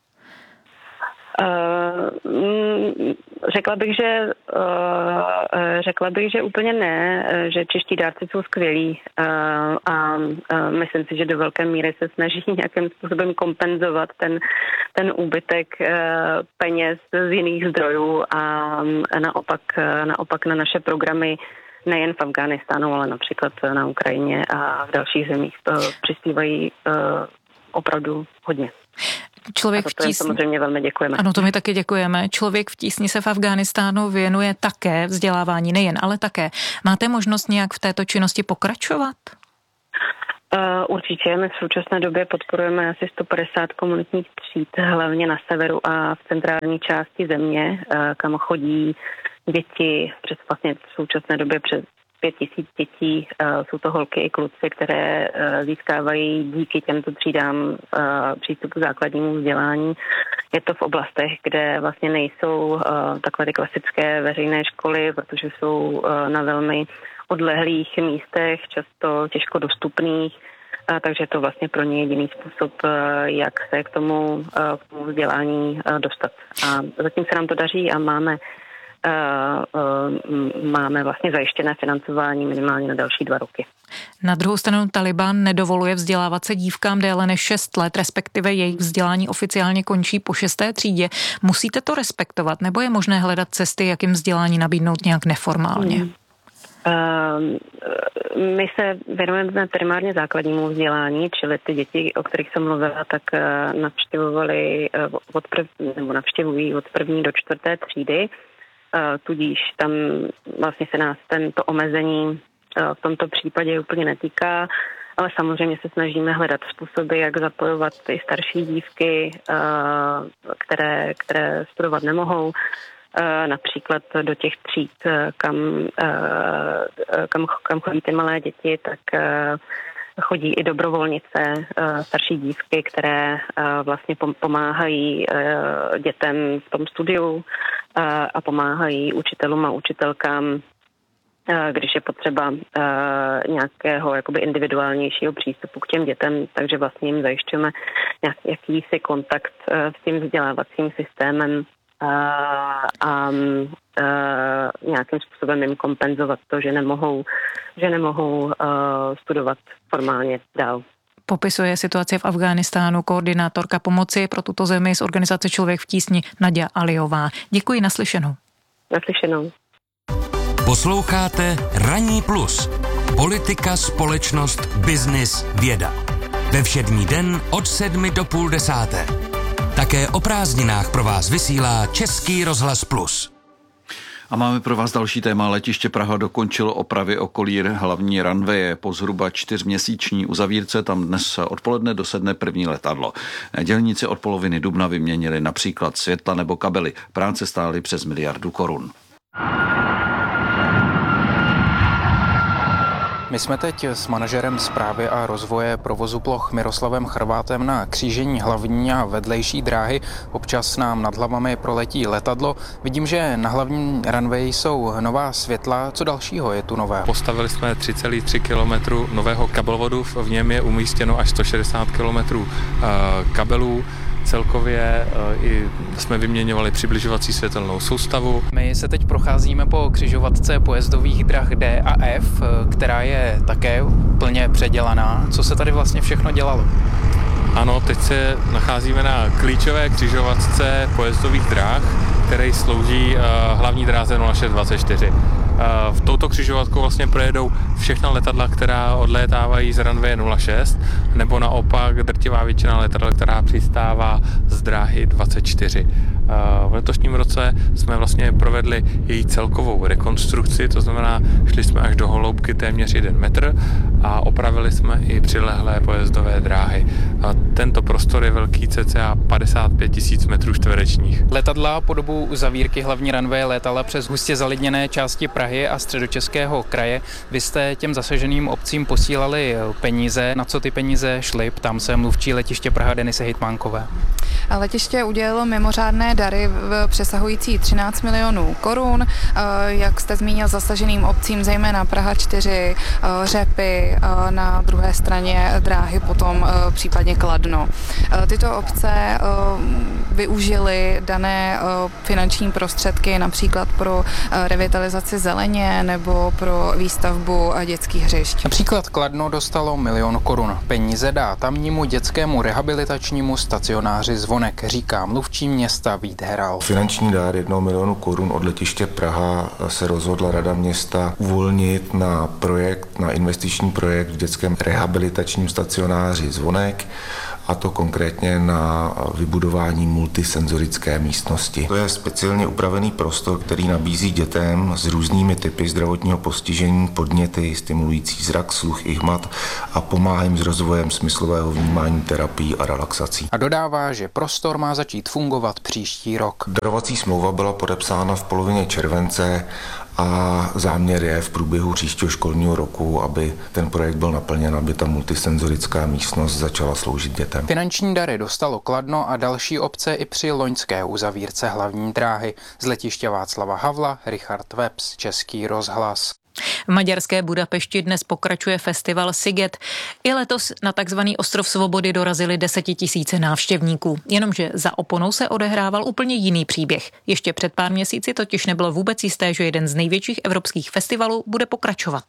S17: Uh, řekla bych, že uh, řekla bych, že úplně ne, že čeští dárci jsou skvělí uh, a uh, myslím si, že do velké míry se snaží nějakým způsobem kompenzovat ten, ten úbytek uh, peněz z jiných zdrojů a naopak, naopak na naše programy nejen v Afghánistánu, ale například na Ukrajině a v dalších zemích uh, přispívají uh, opravdu hodně.
S1: Člověk
S17: a
S1: v tísni.
S17: Samozřejmě velmi děkujeme.
S1: Ano, to my taky děkujeme. Člověk v tísni se v Afghánistánu věnuje také vzdělávání, nejen, ale také. Máte možnost nějak v této činnosti pokračovat?
S17: Uh, určitě. My v současné době podporujeme asi sto padesát komunitních tříd, hlavně na severu a v centrální části země, uh, kam chodí děti přes vlastně v současné době přes pět tisíc dětí, jsou to holky i kluci, které získávají díky těmto třídám přístup k základnímu vzdělání. Je to v oblastech, kde vlastně nejsou takové ty klasické veřejné školy, protože jsou na velmi odlehlých místech, často těžko dostupných, takže je to vlastně pro ně jediný způsob, jak se k tomu, k tomu vzdělání dostat. A zatím se nám to daří a máme Uh, uh, máme vlastně zajištěné financování minimálně na další dva roky.
S1: Na druhou stranu Taliban nedovoluje vzdělávat se dívkám déle než šest let, respektive jejich vzdělání oficiálně končí po šesté třídě. Musíte to respektovat, nebo je možné hledat cesty, jak jim vzdělání nabídnout nějak neformálně? Hmm.
S17: Uh, my se věnujeme primárně základnímu vzdělání, čili ty děti, o kterých jsem mluvila, tak uh, navštěvovali uh, od prv, nebo navštěvují od první do čtvrté třídy. Tudíž tam vlastně se nás tento omezení v tomto případě úplně netýká, ale samozřejmě se snažíme hledat způsoby, jak zapojovat ty starší dívky, které, které studovat nemohou, například do těch tříd, kam, kam, kam chodí ty malé děti, tak chodí i dobrovolnice, starší dívky, které vlastně pomáhají dětem v tom studiu a pomáhají učitelům a učitelkám, když je potřeba nějakého jakoby individuálnějšího přístupu k těm dětem, takže vlastně jim zajišťujeme jakýsi kontakt s tím vzdělávacím systémem a, a nějakým způsobem jim kompenzovat to, že nemohou, že nemohou uh, studovat formálně dál.
S1: Popisuje situaci v Afghánistánu koordinátorka pomoci pro tuto zemi z organizace Člověk v tísni Naďa Aliová. Děkuji, naslyšenou.
S17: Naslyšenou.
S11: Posloucháte Ranní plus. Politika, společnost, biznis, věda. Ve všední den od sedmi do půl desáté. Také o prázdninách pro vás vysílá Český rozhlas Plus.
S3: A máme pro vás další téma. Letiště Praha dokončilo opravy okolí hlavní runwaye. Po zhruba čtyřměsíční uzavírce tam dnes odpoledne dosedne první letadlo. Dělníci od poloviny dubna vyměnili například světla nebo kabely. Práce stály přes miliardu korun.
S18: My jsme teď s manažerem správy a rozvoje provozu ploch Miroslavem Chrvátem na křížení hlavní a vedlejší dráhy. Občas nám nad hlavami proletí letadlo. Vidím, že na hlavní runway jsou nová světla. Co dalšího je tu nové?
S19: Postavili jsme tři celá tři kilometru nového kabelvodu. V něm je umístěno až sto šedesát kilometrů kabelů. Celkově i jsme vyměňovali přibližovací světelnou soustavu.
S18: My se teď procházíme po křižovatce pojezdových drah D a F, která je také plně předělaná. Co se tady vlastně všechno dělalo?
S19: Ano, teď se nacházíme na klíčové křižovatce pojezdových drah, které slouží hlavní dráze nula šest dvacet čtyři. V touto křižovatkou vlastně projedou všechna letadla, která odlétávají z runwaye nula šest, nebo naopak drtivá většina letadel, která přistává z dráhy dvacet čtyři. V letošním roce jsme vlastně provedli její celkovou rekonstrukci, to znamená, šli jsme až do hloubky téměř jeden metr a opravili jsme i přilehlé pojezdové dráhy. A tento prostor je velký cca padesát pět tisíc metrů čtverečních.
S18: Letadla po dobu uzavírky hlavní runwaye létala přes hustě zalidněné části Prahy a Středočeského kraje. Vy jste těm zasaženým obcím posílali peníze. Na co ty peníze šly? Ptám se mluvčí letiště Praha Denisy Hejtmánkové.
S20: Letiště udělilo mimořádné dary přesahující třináct milionů korun. Jak jste zmínil, zasaženým obcím zejména Praha čtyři, Řepy, na druhé straně dráhy potom případně Kladno. Tyto obce využily dané finanční prostředky například pro revitalizaci zeleně nebo pro výstavbu dětských hřišť.
S18: Například Kladno dostalo milion korun. Peníze dá tamnímu dětskému rehabilitačnímu stacionáři Zvonek, říká mluvčí města Vít Heral.
S21: Finanční dár jednoho milionu korun od letiště Praha se rozhodla Rada města uvolnit na projekt, na investiční projekt v dětském rehabilitačním stacionáři Zvonek, a to konkrétně na vybudování multisenzorické místnosti. To je speciálně upravený prostor, který nabízí dětem s různými typy zdravotního postižení podněty stimulující zrak, sluch i hmat a pomáhá jim s rozvojem smyslového vnímání, terapií a relaxací.
S18: A dodává, že prostor má začít fungovat příští rok.
S21: Darovací smlouva byla podepsána v polovině července a záměr je v průběhu příštího školního roku, aby ten projekt byl naplněn, aby ta multisenzorická místnost začala sloužit dětem.
S18: Finanční dary dostalo Kladno a další obce i při loňské uzavírce hlavní dráhy. Z letiště Václava Havla, Richard Webs, Český rozhlas.
S1: V maďarské Budapešti dnes pokračuje festival Sziget. I letos na takzvaný Ostrov svobody dorazili desetitisíce návštěvníků. Jenomže za oponou se odehrával úplně jiný příběh. Ještě před pár měsíci totiž nebylo vůbec jisté, že jeden z největších evropských festivalů bude pokračovat.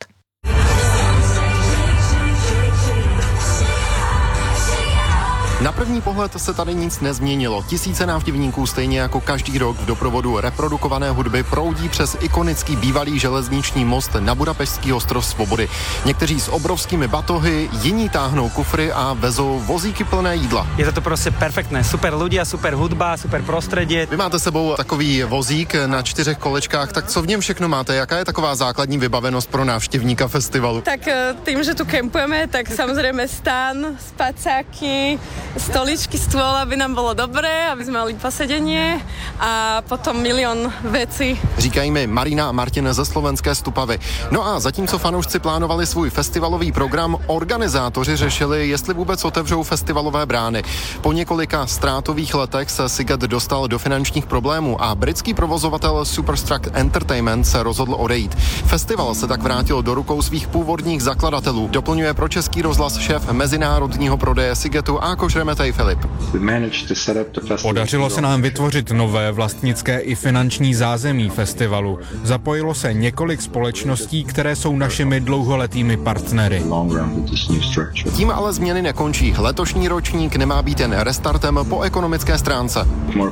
S22: Na první pohled se tady nic nezměnilo. Tisíce návštěvníků stejně jako každý rok v doprovodu reprodukované hudby proudí přes ikonický bývalý železniční most na Budapešťský ostrov svobody. Někteří s obrovskými batohy, jiní táhnou kufry a vezou vozíky plné jídla.
S23: Je to prostě perfektné. Super ľudia, super hudba, super prostředí.
S22: Vy máte sebou takový vozík na čtyřech kolečkách, tak co v něm všechno máte? Jaká je taková základní vybavenost pro návštěvníka festivalu?
S24: Tak tím, že tu kempujeme, tak samozřejmě stan, spacáky, stoličky, stôl, aby nám bylo dobré, aby jsme mali posedenie a potom milion věcí.
S22: Říkají mi Marina a Martin ze slovenské Stupavy. No a zatímco fanoušci plánovali svůj festivalový program, organizátoři řešili, jestli vůbec otevřou festivalové brány. Po několika ztrátových letech se Sziget dostal do finančních problémů a britský provozovatel Superstruck Entertainment se rozhodl odejít. Festival se tak vrátil do rukou svých původních zakladatelů. Doplňuje pro Český rozhlas šéf mezinárodního prodeje Szigetu Ákos Remetej Filip.
S25: Podařilo se nám vytvořit nové vlastnické i finanční zázemí festivalu. Zapojilo se několik společností, které jsou našimi dlouholetými partnery.
S22: Tím ale změny nekončí. Letošní ročník nemá být jen restartem po ekonomické stránce.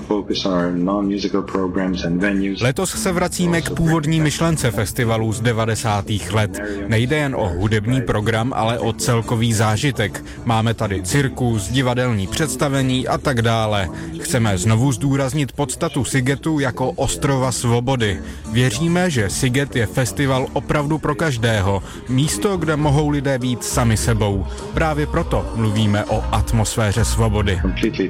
S25: Letos se vracíme k původní myšlence festivalů z devadesátých let. Nejde jen o hudební program, ale o celkový zážitek. Máme tady cirkus, divadelní představení a tak dále. Chceme znovu zdůraznit podstatu Szigetu jako ostrova svobody. Věříme, že Sziget je festival opravdu pro každého. Místo, kde mohou lidé být sami sebou. Právě proto mluvíme o atmosféře svobody.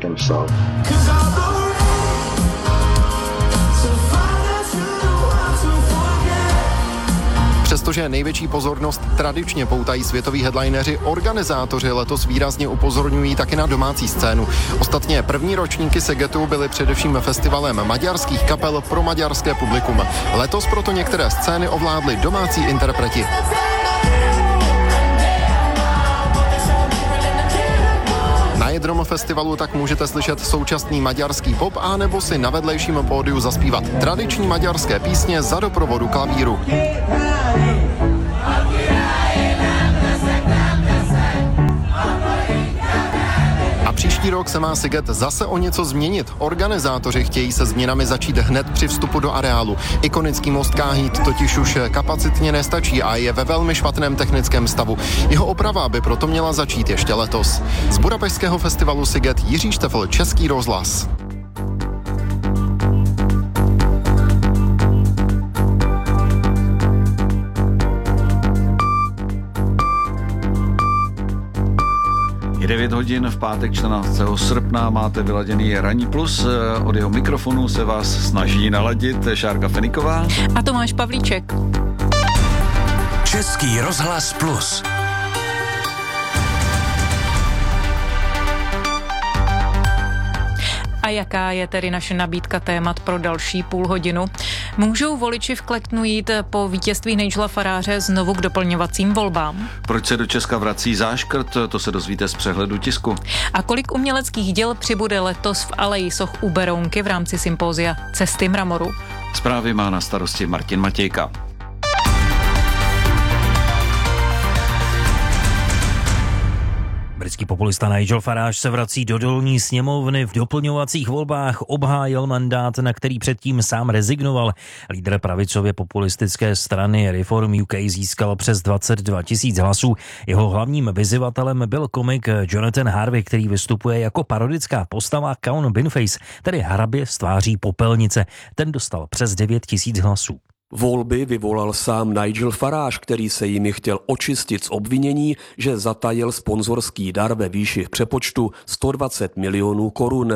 S22: Přestože největší pozornost tradičně poutají světoví headlineři, organizátoři letos výrazně upozorňují taky na domácí scénu. Ostatně první ročníky Szigetu byly především festivalem maďarských kapel pro maďarské publikum. Letos proto některé scény ovládli domácí interpreti. Na Jedrom festivalu tak můžete slyšet současný maďarský pop a nebo si na vedlejším pódiu zaspívat tradiční maďarské písně za doprovodu klavíru. A příští příští rok se má Sziget zase o něco změnit. Organizátoři chtějí se změnami začít hned při vstupu do areálu. Ikonický most Káhít totiž už kapacitně nestačí a je ve velmi špatném technickém stavu. Jeho oprava by proto měla začít ještě letos. Z budapešťského festivalu Sziget Jiří Štefl, Český rozhlas.
S3: devět hodin v pátek čtrnáctého srpna máte vyladěný Ranní plus. Od jeho mikrofonu se vás snaží naladit Šárka Feniková
S1: a Tomáš Pavlíček.
S11: Český rozhlas plus.
S1: A jaká je tedy naše nabídka témat pro další půl hodinu? Můžou voliči v Klectnu jít po vítězství Nigela Faráře znovu k doplňovacím volbám?
S3: Proč se do Česka vrací záškrt? To se dozvíte z přehledu tisku.
S1: A kolik uměleckých děl přibude letos v Aleji soch u Berounky v rámci sympózia Cesty mramoru?
S3: Zprávy má na starosti Martin Matějka.
S12: Britský populista Nigel Farage se vrací do dolní sněmovny. V doplňovacích volbách obhájil mandát, na který předtím sám rezignoval. Lídr pravicově populistické strany Reform U K získal přes dvacet dva tisíc hlasů. Jeho hlavním vyzývatelem byl komik Jonathan Harvey, který vystupuje jako parodická postava Count Binface, tedy hrabě z tváří popelnice. Ten dostal přes devět tisíc hlasů.
S2: Volby vyvolal sám Nigel Farage, který se jimi chtěl očistit z obvinění, že zatajil sponzorský dar ve výši v přepočtu sto dvacet milionů korun.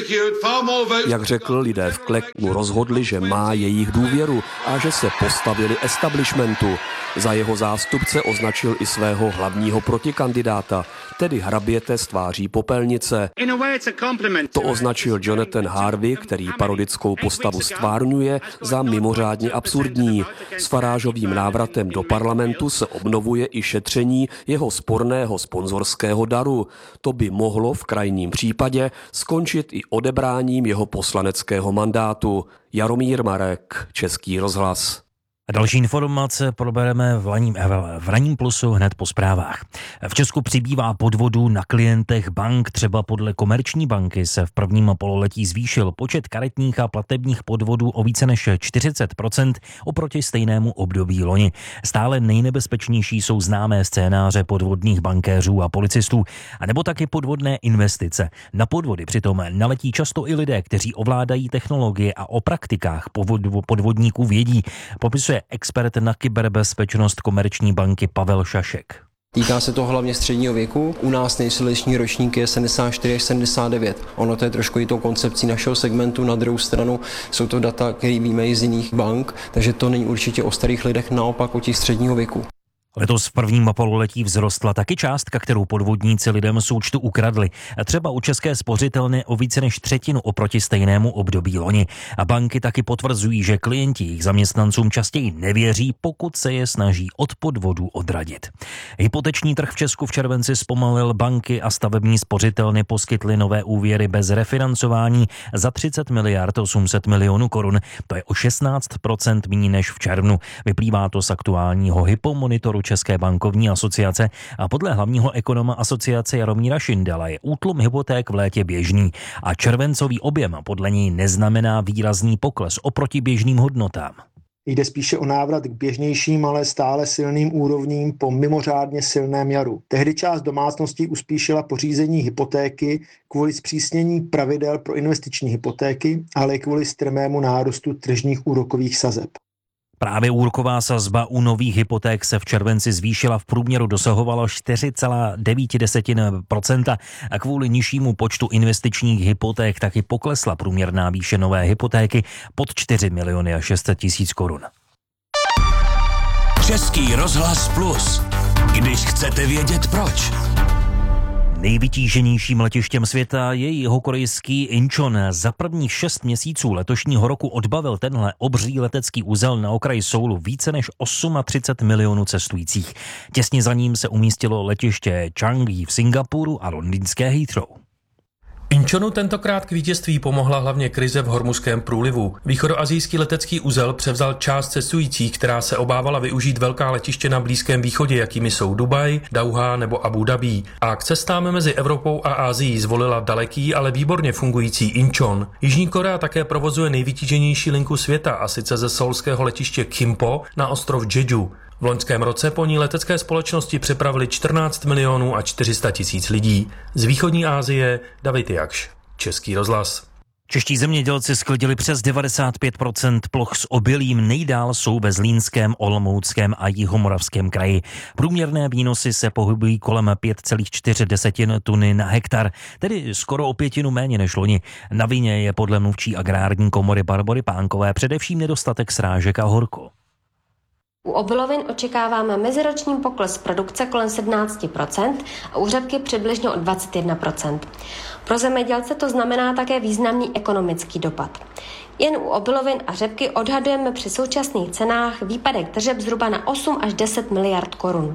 S2: Jak řekl, lidé v Klectnu rozhodli, že má jejich důvěru a že se postavili establishmentu. Za jeho zástupce označil i svého hlavního protikandidáta, tedy hraběte z tváří popelnice. To označil Jonathan Harvey, který parodickou postavu stvárňuje, za mimořádně absurdní. S Farážovým návratem do parlamentu se obnovuje i šetření jeho sporného sponzorského daru. To by mohlo v krajním případě skončit i odebráním jeho poslaneckého mandátu. Jaromír Marek, Český rozhlas.
S12: A další informace probereme v, laním, v Ranním plusu hned po zprávách. V Česku přibývá podvodů na klientech bank. Třeba podle Komerční banky se v prvním pololetí zvýšil počet karetních a platebních podvodů o více než čtyřicet procent oproti stejnému období loni. Stále nejnebezpečnější jsou známé scénáře podvodných bankéřů a policistů, anebo taky podvodné investice. Na podvody přitom naletí často i lidé, kteří ovládají technologie a o praktikách podvodníků vědí. Popisuje expert na kyberbezpečnost Komerční banky Pavel Šašek.
S4: Týká se to hlavně středního věku. U nás nejsilnější ročník je sedmdesát čtyři až sedmdesát devět. Ono to je trošku i tou koncepcí našeho segmentu. Na druhou stranu jsou to data, které víme i z jiných bank, takže to není určitě o starých lidech, naopak o těch středního věku.
S12: Letos v prvním pololetí vzrostla taky částka, kterou podvodníci lidem z účtu ukradli. Třeba u České spořitelny o více než třetinu oproti stejnému období loni. A banky taky potvrzují, že klienti jejich zaměstnancům častěji nevěří, pokud se je snaží od podvodů odradit. Hypoteční trh v Česku v červenci zpomalil, banky a stavební spořitelny poskytly nové úvěry bez refinancování za třicet miliard osm set milionů korun. To je o šestnáct procent méně než v červnu. Vyplývá to z aktuálního hypomonitoru České bankovní asociace a podle hlavního ekonoma asociace Jaromíra Šindela je útlum hypoték v létě běžný a červencový objem podle něj neznamená výrazný pokles oproti běžným hodnotám.
S6: Jde spíše o návrat k běžnějším, ale stále silným úrovním po mimořádně silném jaru. Tehdy část domácností uspíšila pořízení hypotéky kvůli zpřísnění pravidel pro investiční hypotéky, ale i kvůli strmému nárůstu tržních úrokových sazeb.
S12: Právě úroková sazba u nových hypoték se v červenci zvýšila, v průměru dosahovala čtyři celá devět procenta a kvůli nižšímu počtu investičních hypoték taky poklesla průměrná výše nové hypotéky pod čtyři miliony a šest set tisíc korun.
S11: Český rozhlas plus. Když chcete vědět proč.
S12: Nejvytíženějším letištěm světa je jihokorejský Incheon. Za prvních šest měsíců letošního roku odbavil tenhle obří letecký úzel na okraji Soulu více než třicet osm milionů cestujících. Těsně za ním se umístilo letiště Changi v Singapuru a londýnské Heathrow.
S5: Incheonu tentokrát k vítězství pomohla hlavně krize v Hormuzském průlivu. Východoasijský letecký uzel převzal část cestujících, která se obávala využít velká letiště na Blízkém východě, jakými jsou Dubaj, Dauhá nebo Abu Dhabi. A k cestám mezi Evropou a Asií zvolila daleký, ale výborně fungující Incheon. Jižní Korea také provozuje nejvytíženější linku světa, a sice ze seoulského letiště Gimpo na ostrov Jeju. V loňském roce po ní letecké společnosti přepravili čtrnáct milionů a čtyři sta tisíc lidí. Z východní Asie David Jakš, Český rozhlas.
S12: Čeští zemědělci sklidili přes devadesát pět procent ploch s obilím, nejdál jsou ve Zlínském, Olomouckém a Jihomoravském kraji. Průměrné výnosy se pohybují kolem pět celá čtyři tuny na hektar, tedy skoro o pětinu méně než loni. Na vině je podle mluvčí agrární komory Barbory Pánkové především nedostatek srážek a horko.
S7: U obilovin očekáváme meziroční pokles produkce kolem sedmnáct procent a u řepky přibližně o dvacet jedna procent. Pro zemědělce to znamená také významný ekonomický dopad. Jen u obilovin a řepky odhadujeme při současných cenách výpadek tržeb zhruba na osm až deset miliard korun.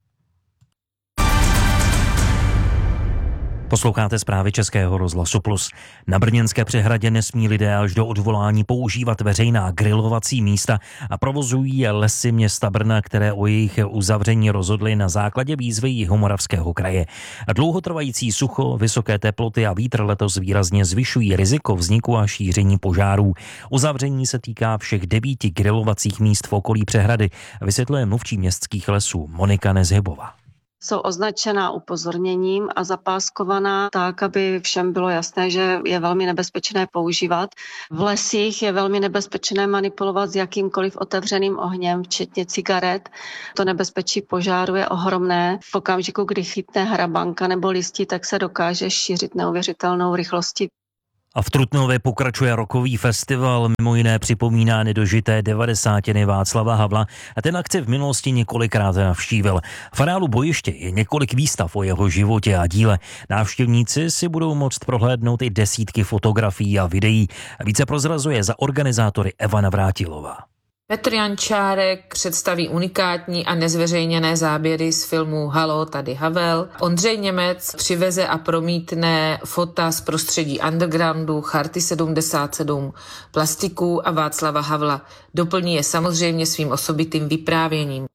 S12: Posloucháte zprávy Českého rozhlasu Plus. Na Brněnské přehradě nesmí lidé až do odvolání používat veřejná grilovací místa a provozují je Lesy města Brna, které o jejich uzavření rozhodly na základě výzvy Jihomoravského kraje. Dlouhotrvající sucho, vysoké teploty a vítr letos výrazně zvyšují riziko vzniku a šíření požárů. Uzavření se týká všech devíti grilovacích míst v okolí přehrady, vysvětluje mluvčí městských lesů Monika Nezhybová.
S8: Jsou označená upozorněním a zapáskovaná tak, aby všem bylo jasné, že je velmi nebezpečné používat. V lesích je velmi nebezpečné manipulovat s jakýmkoliv otevřeným ohněm, včetně cigaret. To nebezpečí požáru je ohromné. V okamžiku, kdy chytne hrabanka nebo listí, tak se dokáže šířit neuvěřitelnou rychlostí.
S12: A v Trutnově pokračuje rokový festival, mimo jiné připomíná nedožité devadesátiny Václava Havla a ten akci v minulosti několikrát navštívil. V areálu bojiště je několik výstav o jeho životě a díle. Návštěvníci si budou moct prohlédnout i desítky fotografií a videí. Více prozrazuje za organizátory Eva Navrátilová.
S9: Petr Jančárek představí unikátní a nezveřejněné záběry z filmu Halo, tady Havel. Ondřej Němec přiveze a promítne fota z prostředí undergroundu, Charty sedmdesát sedm, Plastiků a Václava Havla. Doplní je samozřejmě svým osobitým vyprávěním.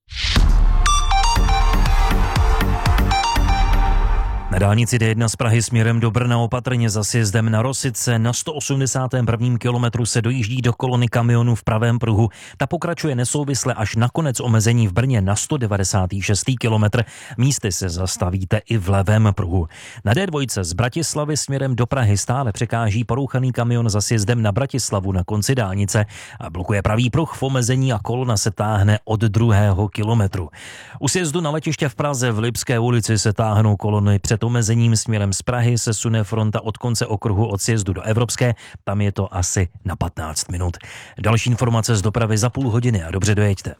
S12: Na dálnici D jedna z Prahy směrem do Brna opatrně za sjezdem na Rosice na sto osmdesátém prvním kilometru se dojíždí do kolony kamionů v pravém pruhu. Ta pokračuje nesouvisle až na konec omezení v Brně na sto devadesátém šestém kilometr. Místy se zastavíte i v levém pruhu. Na D dva z Bratislavy směrem do Prahy stále překáží porouchaný kamion za sjezdem na Bratislavu na konci dálnice a blokuje pravý pruh v omezení a kolona se táhne od druhého kilometru. U sjezdu na letiště v Praze v Lipské ulici se táhnou kolony před omezením směrem z Prahy se sune fronta od konce okruhu od sjezdu do Evropské, tam je to asi na patnáct minut. Další informace z dopravy za půl hodiny a dobře dojeďte.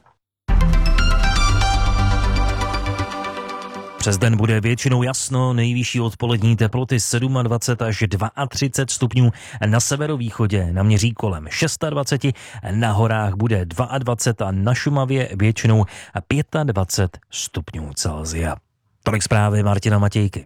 S12: Přes den bude většinou jasno, nejvyšší odpolední teploty dvacet sedm až třicet dva stupňů, na severovýchodě naměří kolem dvacet šest, na horách bude dvacet dva a na Šumavě většinou dvacet pět stupňů Celsia. Tolik zprávy Martina Matějky.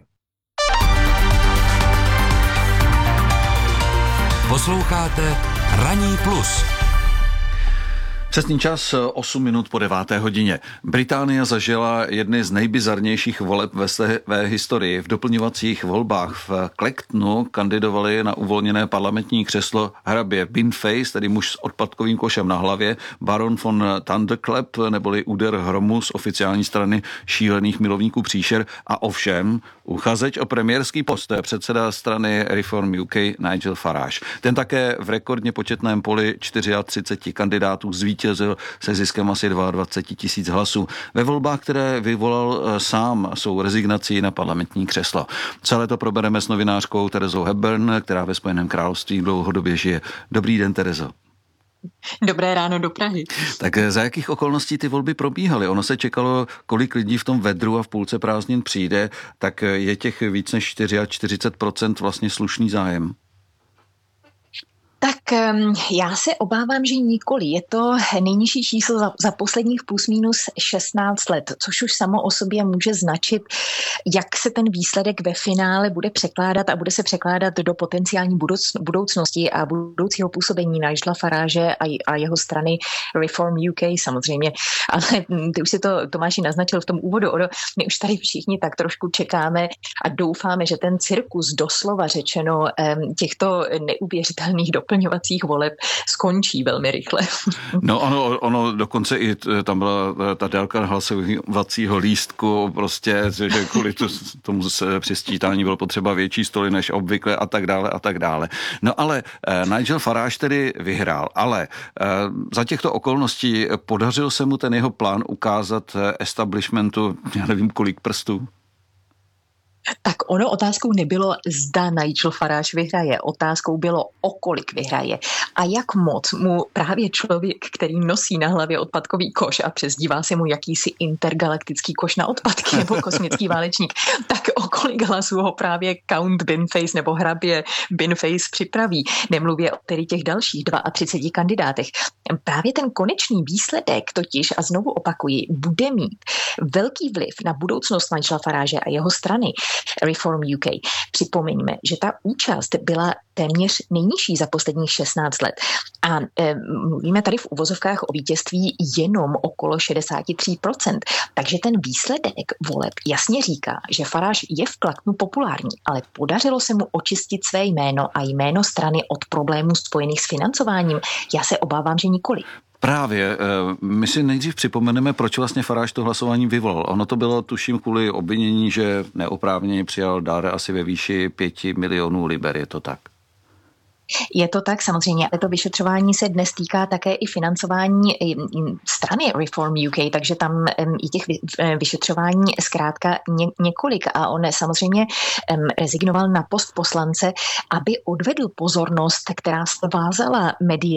S11: Posloucháte Ranní plus.
S3: Přesný čas osm minut po deváté hodině. Británie zažila jedny z nejbizarnějších voleb ve své historii. V doplňovacích volbách v Clactonu kandidovali na uvolněné parlamentní křeslo hrabě Binface, tedy muž s odpadkovým košem na hlavě, baron von Thunderclap, neboli úder hromu z oficiální strany šílených milovníků příšer a ovšem uchazeč o premiérský post, předseda strany Reform U K Nigel Farage. Ten také v rekordně početném poli třicet čtyři kandidátů zvítězil se ziskem asi dvacet dva tisíc hlasů. Ve volbách, které vyvolal sám, jsou rezignací na parlamentní křeslo. Celé to probereme s novinářkou Terezou Hepburn, která ve Spojeném království dlouhodobě žije. Dobrý den, Terezo.
S10: Dobré ráno do Prahy.
S3: Tak za jakých okolností ty volby probíhaly? Ono se čekalo, kolik lidí v tom vedru a v půlce prázdnin přijde, tak je těch víc než čtyřicet čtyři procent vlastně slušný zájem.
S10: Tak já se obávám, že nikoli. Je to nejnižší číslo za, za posledních plus minus šestnáct let, což už samo o sobě může značit, jak se ten výsledek ve finále bude překládat a bude se překládat do potenciální budoucnosti a budoucího působení Nigela Farage a, a jeho strany Reform U K samozřejmě. Ale ty už si to, Tomáši, naznačil v tom úvodu. Ono, my už tady všichni tak trošku čekáme a doufáme, že ten cirkus doslova řečeno těchto neuvěřitelných doplňovacích voleb skončí velmi rychle.
S3: No ono, ono dokonce i tam byla ta délka hlasovacího lístku, prostě, že kvůli tomu přesčítání bylo potřeba větší stoly než obvykle a tak dále a tak dále. No ale Nigel Farage tedy vyhrál, ale za těchto okolností podařil se mu ten jeho plán ukázat establishmentu, já nevím kolik prstů?
S10: Tak ono otázkou nebylo, zda Nigel Farage vyhraje. Otázkou bylo, o kolik vyhraje. A jak moc mu právě člověk, který nosí na hlavě odpadkový koš a přezdívá se mu jakýsi intergalaktický koš na odpadky nebo kosmický válečník, tak o kolik hlasů ho právě Count Binface nebo hrabě Binface připraví. Nemluvě o tedy těch dalších třiceti dvou kandidátech. Právě ten konečný výsledek totiž, a znovu opakuji, bude mít velký vliv na budoucnost Nigela Farage a jeho strany Reform U K. Připomeňme, že ta účast byla téměř nejnižší za posledních šestnáct let. A e, mluvíme tady v uvozovkách o vítězství jenom okolo šedesát tři procent. Takže ten výsledek voleb jasně říká, že Farage je v Clactonu populární, ale podařilo se mu očistit své jméno a jméno strany od problémů spojených s financováním. Já se obávám, že nikoli.
S3: Právě. My si nejdřív připomeneme, proč vlastně Farage to hlasování vyvolal. Ono to bylo, tuším, kvůli obvinění, že neoprávněně přijal dar asi ve výši pěti milionů liber. Je to tak?
S10: Je to tak, samozřejmě. To vyšetřování se dnes týká také i financování strany Reform U K, takže tam i těch vyšetřování zkrátka ně, několik. A on samozřejmě rezignoval na post poslance, aby odvedl pozornost, která se vázala médií